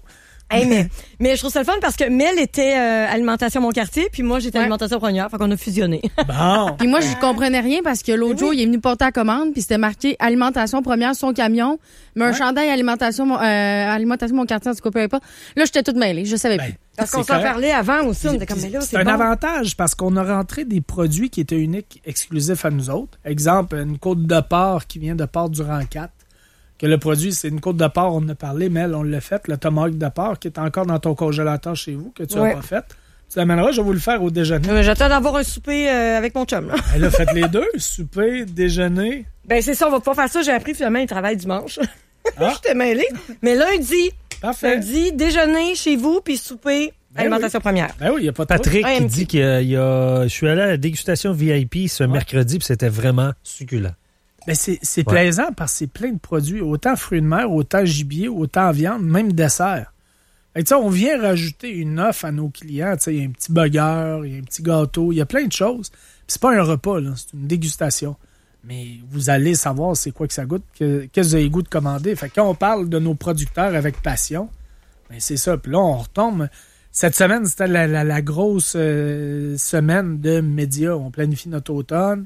Speaker 3: Hey, mais je trouve ça le fun parce que Mel était Alimentation Mon Quartier, puis moi, j'étais Alimentation Première. Fait qu'on a fusionné.
Speaker 19: Bon.
Speaker 2: Puis moi, je comprenais rien parce que l'autre jour, il est venu porter la commande, puis c'était marqué Alimentation Première, son camion, mais un chandail Alimentation Mon Quartier, en tout cas, peu importe. Là, j'étais toute mêlée. Je savais plus.
Speaker 3: Parce qu'on s'en parlait avant aussi. On était comme, mais là,
Speaker 19: c'est un avantage parce qu'on a rentré des produits qui étaient uniques, exclusifs à nous autres. Exemple, une côte de porc qui vient de Port-Durand 4. Que le produit, c'est une côte de porc, on en a parlé, mais on l'a fait, le tomahawk de porc qui est encore dans ton congélateur chez vous, que tu n'as pas fait. Tu l'amèneras, je vais vous le faire au déjeuner.
Speaker 3: J'attends d'avoir un souper avec mon chum.
Speaker 19: Elle a fait les deux, souper, déjeuner.
Speaker 3: Ben c'est ça, on va pas faire ça. J'ai appris finalement, il travaille dimanche. J'étais mêlée. Mais lundi, déjeuner chez vous, puis souper, Alimentation Première.
Speaker 19: Ben oui, il n'y a pas de
Speaker 1: Patrick qui dit je suis allé à la dégustation VIP ce mercredi, puis c'était vraiment succulent.
Speaker 19: Ben c'est plaisant parce que c'est plein de produits, autant fruits de mer, autant gibier, autant viande, même dessert. Et on vient rajouter une offre à nos clients. Il y a un petit burger, il y a un petit gâteau, il y a plein de choses. Puis c'est pas un repas, là, c'est une dégustation. Mais vous allez savoir c'est quoi que ça goûte, qu'est-ce que vous avez le goût de commander. Fait que quand on parle de nos producteurs avec passion, ben c'est ça. Puis là, on retombe. Cette semaine, c'était la grosse semaine de médias. On planifie notre automne.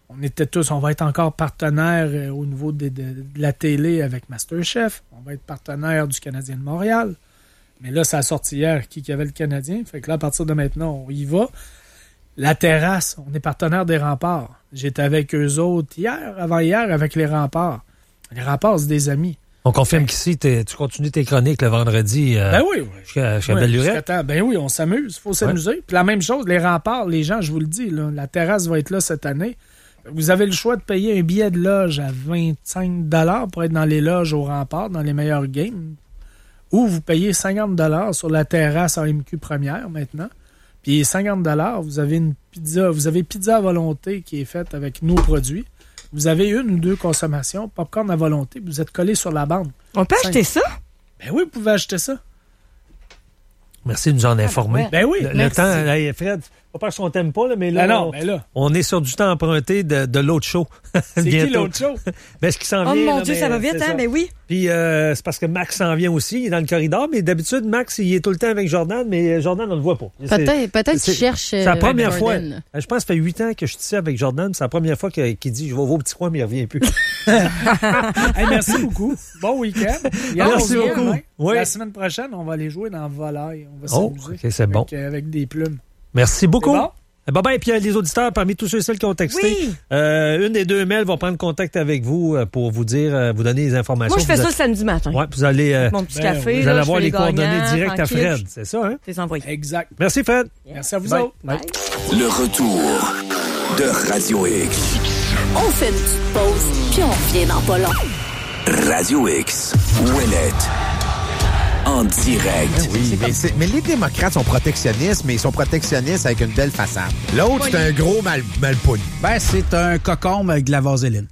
Speaker 19: On va être encore partenaire au niveau de la télé avec MasterChef. On va être partenaire du Canadien de Montréal. Mais là, ça a sorti hier qui avait le Canadien. Fait que là, à partir de maintenant, on y va. La terrasse, on est partenaire des Remparts. J'étais avec eux autres avant-hier, avec les Remparts. Les Remparts, c'est des amis.
Speaker 1: On confirme qu'ici, tu continues tes chroniques le vendredi.
Speaker 19: Ben oui.
Speaker 1: Jusqu'à Belle-Lurette.
Speaker 19: Ben oui, on s'amuse. Il faut s'amuser. Puis la même chose, les Remparts, les gens, je vous le dis, là, la terrasse va être là cette année. Vous avez le choix de payer un billet de loge à 25 $ pour être dans les loges au Rempart, dans les meilleurs games. Ou vous payez 50 $ sur la terrasse AMQ Première maintenant. Puis 50 $, vous avez une pizza. Vous avez pizza à volonté qui est faite avec nos produits. Vous avez une ou deux consommations, popcorn à volonté, vous êtes collé sur la bande.
Speaker 3: On peut acheter ça?
Speaker 19: Ben oui, vous pouvez acheter ça.
Speaker 1: Merci de nous en informer.
Speaker 19: Ben oui.
Speaker 1: Le temps, Fred, pas parce qu'on t'aime pas, là, mais là, on est sur du temps emprunté de l'autre show.
Speaker 19: C'est qui l'autre show?
Speaker 1: Ben, ce qui s'en vient.
Speaker 3: Oh mon Dieu, ça va vite, hein? Ben oui.
Speaker 1: Puis c'est parce que Max s'en vient aussi, il est dans le corridor, mais d'habitude, Max, il est tout le temps avec Jordan, mais Jordan, on ne le voit pas.
Speaker 2: Peut-être qu'il cherche.
Speaker 1: C'est la première fois. Je pense que ça fait 8 ans que je suis ici avec Jordan, c'est la première fois qu'il dit je vais au petit coin, mais il ne revient plus.
Speaker 19: Hey, merci beaucoup. Bon week-end.
Speaker 1: Merci beaucoup. Oui.
Speaker 19: La semaine prochaine, on va aller jouer dans Volaille. On va s'amuser.
Speaker 1: Okay, c'est bon.
Speaker 19: Avec des plumes.
Speaker 1: Merci beaucoup.
Speaker 19: Bon?
Speaker 1: Bye-bye. Et puis les auditeurs, parmi tous ceux et celles qui ont texté, une des deux mails va prendre contact avec vous pour vous dire, vous donner les informations.
Speaker 3: Moi, je fais ça samedi matin.
Speaker 1: Ouais, vous allez,
Speaker 3: mon petit café,
Speaker 1: vous allez avoir les coordonnées directes à Fred. C'est ça, hein?
Speaker 3: Je les envoie.
Speaker 19: Exact.
Speaker 1: Merci, Fred.
Speaker 19: Merci à vous autres.
Speaker 1: Bye.
Speaker 7: Le retour de Radio X.
Speaker 8: On fait une petite pause, puis on revient dans pas long.
Speaker 7: Radio X. Ouellette. En direct.
Speaker 11: Oui, mais les démocrates sont protectionnistes, mais ils sont protectionnistes avec une belle façade. L'autre, c'est un gros malpoune.
Speaker 10: Ben, c'est un cocombe avec de la vaseline.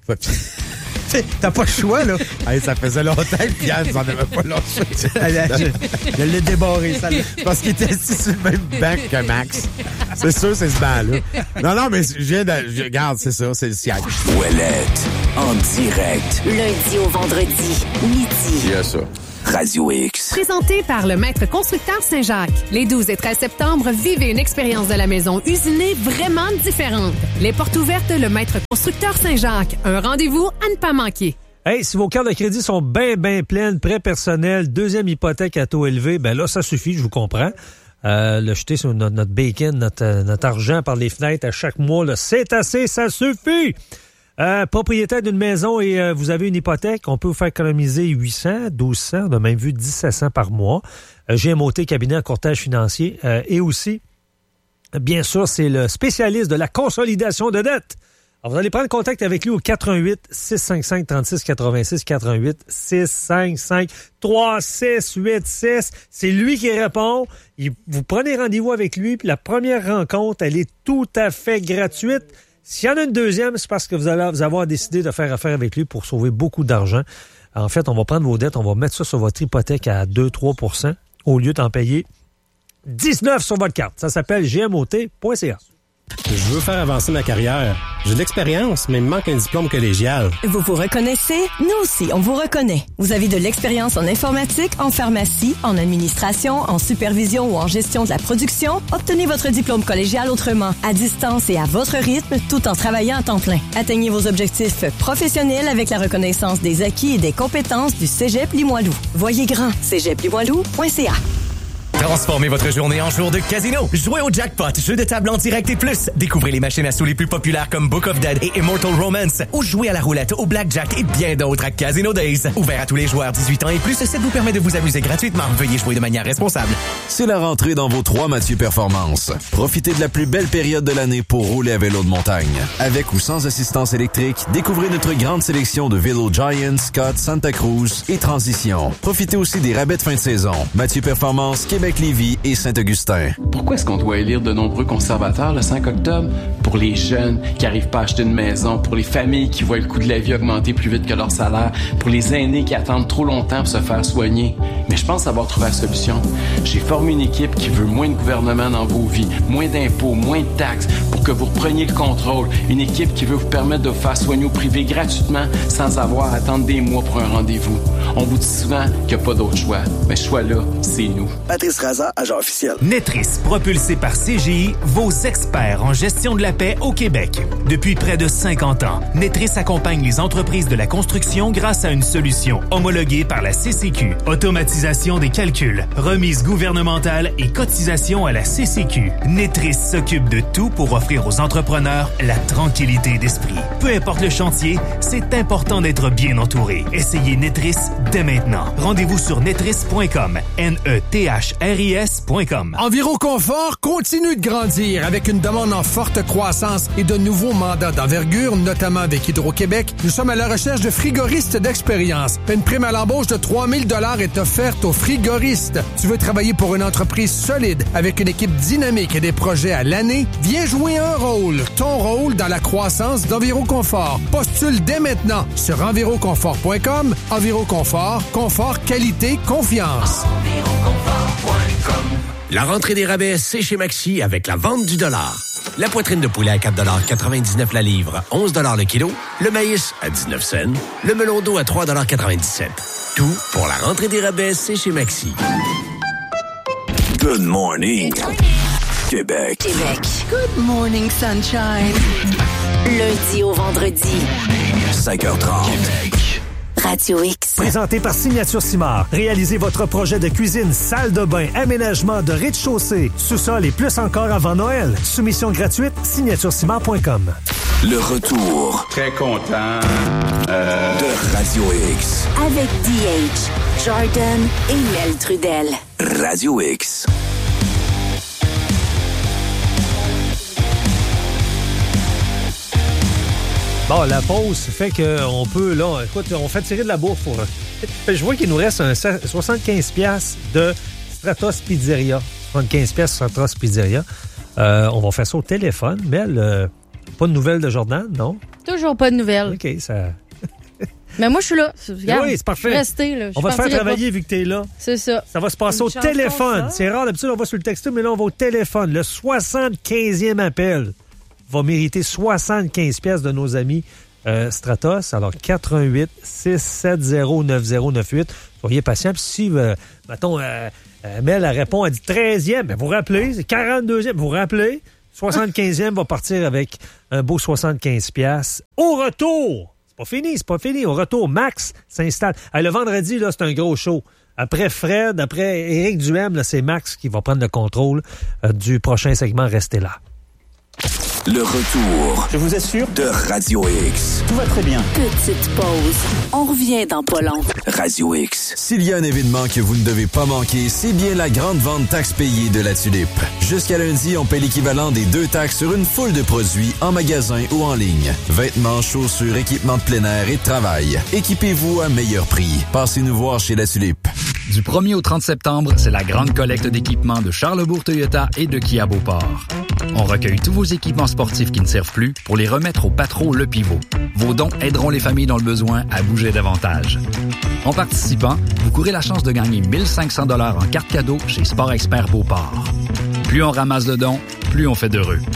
Speaker 11: T'as pas le choix, là. Hey, ça faisait longtemps que Yann n'en avait pas lâché.
Speaker 10: Je l'ai débarré, ça.
Speaker 11: Parce qu'il était assis sur le même banc que Max. C'est sûr, c'est ce banc-là. Non, mais je viens de... Regarde, c'est ça, c'est le siège.
Speaker 7: Ouellette. En direct.
Speaker 8: Lundi au vendredi, midi.
Speaker 7: Il y a ça. Radio X.
Speaker 20: Présenté par le Maître Constructeur Saint-Jacques. Les 12 et 13 septembre, vivez une expérience de la maison usinée vraiment différente. Les portes ouvertes, le Maître Constructeur Saint-Jacques. Un rendez-vous à ne pas manquer.
Speaker 1: Hey, si vos cartes de crédit sont bien pleines, prêt personnel, deuxième hypothèque à taux élevé, ben là, ça suffit, je vous comprends. Le jeter sur notre bacon, notre argent par les fenêtres à chaque mois, là, c'est assez, ça suffit! Propriétaire d'une maison et vous avez une hypothèque, on peut vous faire économiser 800, 1200, on a même vu 1700 par mois. GMOT, cabinet en courtage financier. Et aussi, bien sûr, c'est le spécialiste de la consolidation de dette. Alors, vous allez prendre contact avec lui au 418-655-3686, 418-655-3686. C'est lui qui répond. Vous prenez rendez-vous avec lui, puis la première rencontre, elle est tout à fait gratuite. S'il y en a une deuxième, c'est parce que vous allez avoir décidé de faire affaire avec lui pour sauver beaucoup d'argent. En fait, on va prendre vos dettes, on va mettre ça sur votre hypothèque à 2-3% au lieu d'en payer 19 sur votre carte. Ça s'appelle gmot.ca.
Speaker 21: Je veux faire avancer ma carrière, J'ai de l'expérience, mais il me manque un diplôme collégial.
Speaker 22: Vous vous reconnaissez? Nous aussi, on vous reconnaît. Vous avez de l'expérience en informatique, en pharmacie, en administration, en supervision ou en gestion de la production? Obtenez votre diplôme collégial autrement, à distance et à votre rythme, tout en travaillant à temps plein. Atteignez vos objectifs professionnels avec la reconnaissance des acquis et des compétences du Cégep Limoilou. Voyez grand, cégeplimoilou.ca.
Speaker 23: Transformez votre journée en jour de casino. Jouez au jackpot, jeu de table en direct et plus. Découvrez les machines à sous les plus populaires comme Book of Dead et Immortal Romance. Ou jouez à la roulette, au blackjack et bien d'autres à Casino Days. Ouvert à tous les joueurs 18 ans et plus, ça vous permet de vous amuser gratuitement. Veuillez jouer de manière responsable.
Speaker 7: C'est la rentrée dans vos 3 Mathieu Performance. Profitez de la plus belle période de l'année pour rouler à vélo de montagne. Avec ou sans assistance électrique, découvrez notre grande sélection de vélos Giant, Scott, Santa Cruz et Transition. Profitez aussi des rabais de fin de saison. Mathieu Performance, Québec-Lévis et Saint-Augustin.
Speaker 24: Pourquoi est-ce qu'on doit élire de nombreux conservateurs le 5 octobre? Pour les jeunes qui n'arrivent pas à acheter une maison, pour les familles qui voient le coût de la vie augmenter plus vite que leur salaire, pour les aînés qui attendent trop longtemps pour se faire soigner. Mais je pense avoir trouvé la solution. J'ai formé une équipe qui veut moins de gouvernement dans vos vies, moins d'impôts, moins de taxes, pour que vous repreniez le contrôle. Une équipe qui veut vous permettre de vous faire soigner au privé gratuitement sans avoir à attendre des mois pour un rendez-vous. On vous dit souvent qu'il n'y a pas d'autre choix. Mais ce choix-là, c'est nous.
Speaker 25: Patrice Raza, agent officiel.
Speaker 26: Netris, propulsé par CGI, vos experts en gestion de la paix au Québec. Depuis près de 50 ans, Netris accompagne les entreprises de la construction grâce à une solution homologuée par la CCQ. Automatisation des calculs, remise gouvernementale et cotisation à la CCQ. Netris s'occupe de tout pour offrir aux entrepreneurs la tranquillité d'esprit. Peu importe le chantier, c'est important d'être bien entouré. Essayez Netris dès maintenant. Rendez-vous sur netris.com. netris.com.
Speaker 11: Enviroconfort continue de grandir avec une demande en forte croissance et de nouveaux mandats d'envergure, notamment avec Hydro-Québec. Nous sommes à la recherche de frigoristes d'expérience. Une prime à l'embauche de 3 000 $ est offerte aux frigoristes. Tu veux travailler pour une entreprise solide avec une équipe dynamique et des projets à l'année? Viens jouer un rôle. Ton rôle dans la croissance d'Enviroconfort. Postule dès maintenant sur enviroconfort.com. Enviroconfort, confort, qualité, confiance.
Speaker 27: La rentrée des rabais, c'est chez Maxi avec la vente du dollar. La poitrine de poulet à 4,99 $ la livre, 11 $ le kilo. Le maïs à 19 cents. Le melon d'eau à 3,97 $. Tout pour la rentrée des rabais, c'est chez Maxi.
Speaker 25: Good morning, Québec.
Speaker 8: Good morning, sunshine. Lundi au vendredi.
Speaker 25: 5h30.
Speaker 8: Radio X.
Speaker 1: Présenté par Signature Simard. Réalisez votre projet de cuisine, salle de bain, aménagement de rez-de-chaussée, sous-sol et plus encore avant Noël. Soumission gratuite, signaturesimard.com.
Speaker 25: Le retour.
Speaker 18: Très content
Speaker 25: de Radio X.
Speaker 8: Avec DH, Jordan et Mel Trudel.
Speaker 25: Radio X.
Speaker 1: Bon, la pause fait qu'on peut, là, écoute, on fait tirer de la bouffe. Je vois qu'il nous reste un 75$ de Stratos Pizzeria. 75$ Stratos Pizzeria. On va faire ça au téléphone. Mais pas de nouvelles de Jordan, non?
Speaker 2: Toujours pas de nouvelles.
Speaker 1: OK, ça...
Speaker 2: Mais moi, je suis là. Regarde,
Speaker 1: oui, c'est parfait.
Speaker 2: Restez, là.
Speaker 1: On va te faire travailler vu que t'es là.
Speaker 2: C'est ça.
Speaker 1: Ça va se passer au téléphone. C'est rare, d'habitude, on va sur le texto, mais là, on va au téléphone. Le 75e appel va mériter 75$ de nos amis Stratos. Alors, 88 670 9098. Soyez patient. Puis si, mettons, Mel, elle répond, elle dit 13e, ben, vous rappelez. C'est 42e, vous rappelez. 75e va partir avec un beau 75$. Au retour, c'est pas fini. Au retour, Max s'installe. Le vendredi, là, c'est un gros show. Après Fred, après Éric Duhem, là, c'est Max qui va prendre le contrôle du prochain segment. Restez là.
Speaker 25: Le retour.
Speaker 21: Je vous assure.
Speaker 25: De Radio X.
Speaker 21: Tout va très bien.
Speaker 8: Petite pause. On revient dans pas long.
Speaker 25: Radio X.
Speaker 7: S'il y a un événement que vous ne devez pas manquer, c'est bien la grande vente taxe payée de la Tulipe. Jusqu'à lundi, on paie l'équivalent des 2 taxes sur une foule de produits en magasin ou en ligne. Vêtements, chaussures, équipements de plein air et de travail. Équipez-vous à meilleur prix. Passez nous voir chez la Tulipe.
Speaker 28: Du 1er au 30 septembre, c'est la grande collecte d'équipements de Charlesbourg Toyota et de Kia Beauport. On recueille tous vos équipements sportifs qui ne servent plus pour les remettre au patron Le Pivot. Vos dons aideront les familles dans le besoin à bouger davantage. En participant, vous courez la chance de gagner 1 500 $ en carte cadeau chez Sport Expert Beauport. Plus on ramasse de dons, plus on fait d'heureux.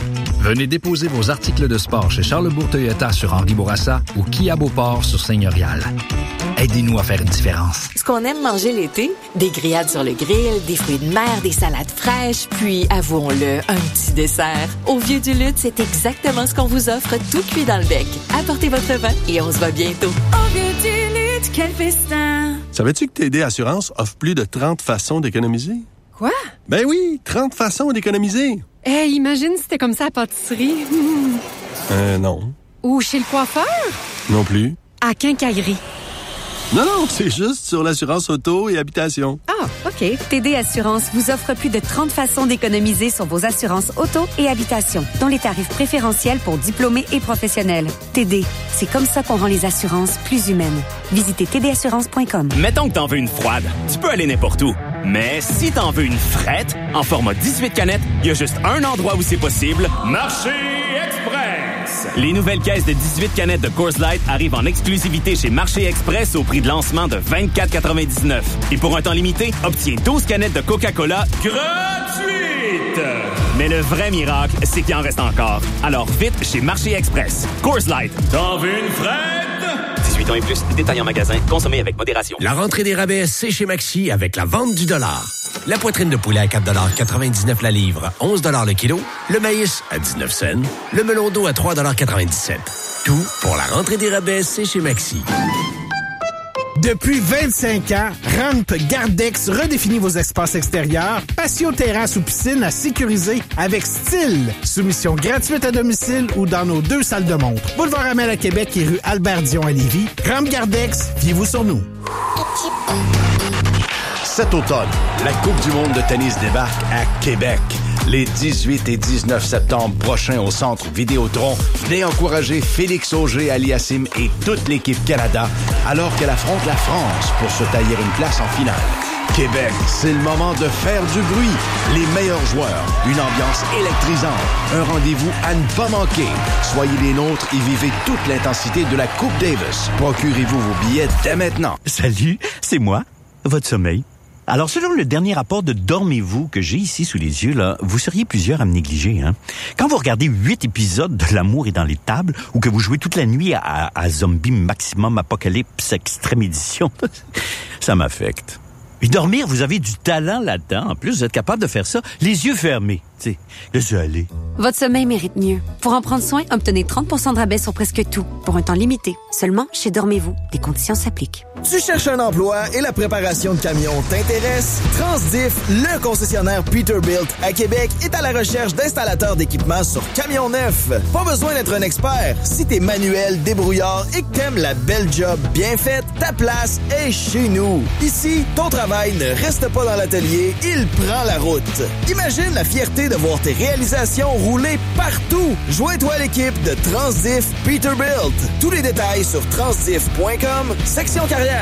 Speaker 28: Venez déposer vos articles de sport chez Charlesbourg Toyota sur Henri Bourassa ou Kia Beauport sur Seigneurial. Aidez-nous à faire une différence.
Speaker 8: Ce qu'on aime manger l'été, des grillades sur le grill, des fruits de mer, des salades fraîches, puis, avouons-le, un petit dessert. Au Vieux du Lutte, c'est exactement ce qu'on vous offre, tout cuit dans le bec. Apportez votre vin et on se voit bientôt. Au Vieux du Lutte, quel festin!
Speaker 4: Savais-tu que TD Assurance offre plus de 30 façons d'économiser?
Speaker 20: Quoi?
Speaker 4: Ben oui, 30 façons d'économiser.
Speaker 20: Hey, imagine si c'était comme ça à la pâtisserie.
Speaker 4: Non.
Speaker 20: Ou chez le coiffeur?
Speaker 4: Non plus.
Speaker 20: À Quincaillerie.
Speaker 4: Non, c'est juste sur l'assurance auto et habitation.
Speaker 5: Ah, OK. TD Assurance vous offre plus de 30 façons d'économiser sur vos assurances auto et habitation, dont les tarifs préférentiels pour diplômés et professionnels. TD, c'est comme ça qu'on rend les assurances plus humaines. Visitez tdassurance.com.
Speaker 6: Mettons que t'en veux une froide. Tu peux aller n'importe où. Mais si t'en veux une frette, en format 18 canettes, il y a juste un endroit où c'est possible. Marché Express! Les nouvelles caisses de 18 canettes de Coors Light arrivent en exclusivité chez Marché Express au prix de lancement de 24,99. Et pour un temps limité, obtiens 12 canettes de Coca-Cola gratuites! Mais le vrai miracle, c'est qu'il en reste encore. Alors vite chez Marché Express. Coors Light. T'en veux une frette? 18 ans et plus, détails en magasin, consommez avec modération.
Speaker 27: La rentrée des rabais, c'est chez Maxi avec la vente du dollar. La poitrine de poulet à 4,99 la livre, 11 le kilo. Le maïs à 19 cents. Le melon d'eau à 3,97 $. Tout pour la rentrée des rabais, c'est chez Maxi.
Speaker 9: Depuis 25 ans, Ramp Gardex redéfinit vos espaces extérieurs, patio, terrasse ou piscine à sécuriser avec style. Soumission gratuite à domicile ou dans nos 2 salles de montre. Boulevard Amel à Québec et rue Albert-Dion à Lévis. Ramp Gardex, fiez-vous sur nous.
Speaker 12: Cet automne, la Coupe du monde de tennis débarque à Québec. Les 18 et 19 septembre prochains au Centre Vidéotron, venez encourager Félix Auger-Aliassime et toute l'équipe Canada alors qu'elle affronte la France pour se tailler une place en finale. Québec, c'est le moment de faire du bruit. Les meilleurs joueurs, une ambiance électrisante, un rendez-vous à ne pas manquer. Soyez les nôtres et vivez toute l'intensité de la Coupe Davis. Procurez-vous vos billets dès maintenant.
Speaker 13: Salut, c'est moi, votre sommeil. Alors, selon le dernier rapport de Dormez-vous que j'ai ici sous les yeux, là, vous seriez plusieurs à me négliger. Hein? Quand vous regardez 8 épisodes de L'amour est dans les tables ou que vous jouez toute la nuit à Zombie Maximum Apocalypse Extrême Édition, ça m'affecte. Et dormir, vous avez du talent là-dedans. En plus, vous êtes capable de faire ça les yeux fermés. Tu sais, laissez aller.
Speaker 5: Votre sommeil mérite mieux. Pour en prendre soin, obtenez 30% de rabais sur presque tout, pour un temps limité. Seulement chez Dormez-vous. Les conditions s'appliquent.
Speaker 15: Tu cherches un emploi et la préparation de camions t'intéresse? Transdiff, le concessionnaire Peterbilt à Québec, est à la recherche d'installateurs d'équipements sur camions neufs. Pas besoin d'être un expert. Si t'es manuel, débrouillard et que t'aimes la belle job bien faite, ta place est chez nous. Ici, ton travail ne reste pas dans l'atelier, il prend la route. Imagine la fierté de voir tes réalisations rouler partout. Joins-toi à l'équipe de Transdiff Peterbilt. Tous les détails sur transdiff.com, section carrière.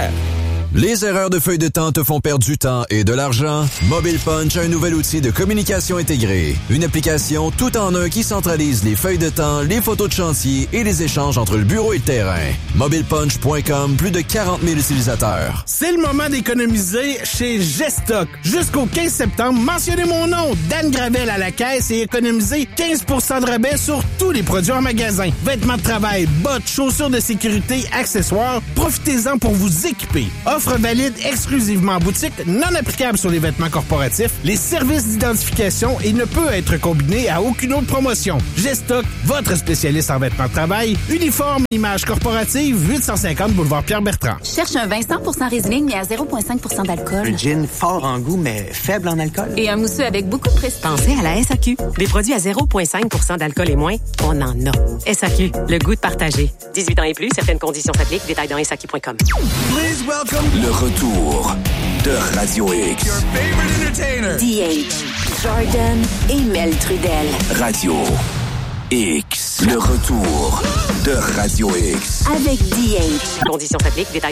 Speaker 7: Les erreurs de feuille de temps te font perdre du temps et de l'argent? Mobile Punch a un nouvel outil de communication intégrée. Une application tout en un qui centralise les feuilles de temps, les photos de chantier et les échanges entre le bureau et le terrain. MobilePunch.com, plus de 40 000 utilisateurs.
Speaker 9: C'est le moment d'économiser chez Gestock. Jusqu'au 15 septembre, mentionnez mon nom, Dan Gravel à la caisse et économisez 15% de rabais sur tous les produits en magasin. Vêtements de travail, bottes, chaussures de sécurité, accessoires, profitez-en pour vous équiper. Offre valide exclusivement en boutique, non applicable sur les vêtements corporatifs, les services d'identification et ne peut être combiné à aucune autre promotion. Gestock, votre spécialiste en vêtements de travail, uniforme, image corporative, 850 boulevard Pierre-Bertrand.
Speaker 16: Cherche un vin 100% Riesling, mais à 0,5% d'alcool.
Speaker 29: Un gin fort en goût, mais faible en alcool.
Speaker 16: Et un mousseux avec beaucoup de prestige.
Speaker 22: Pensez à la SAQ. Des produits à 0,5% d'alcool et moins, on en a. SAQ, le goût de partager. 18 ans et plus, certaines conditions s'appliquent. Détails dans SAQ.com.
Speaker 25: Please welcome le retour de Radio X.
Speaker 8: Your favorite entertainer. DH, Jordan et Mel Trudel.
Speaker 25: Radio X. Le retour de Radio X.
Speaker 16: Avec DH.
Speaker 22: Conditions s'appliquent. Détails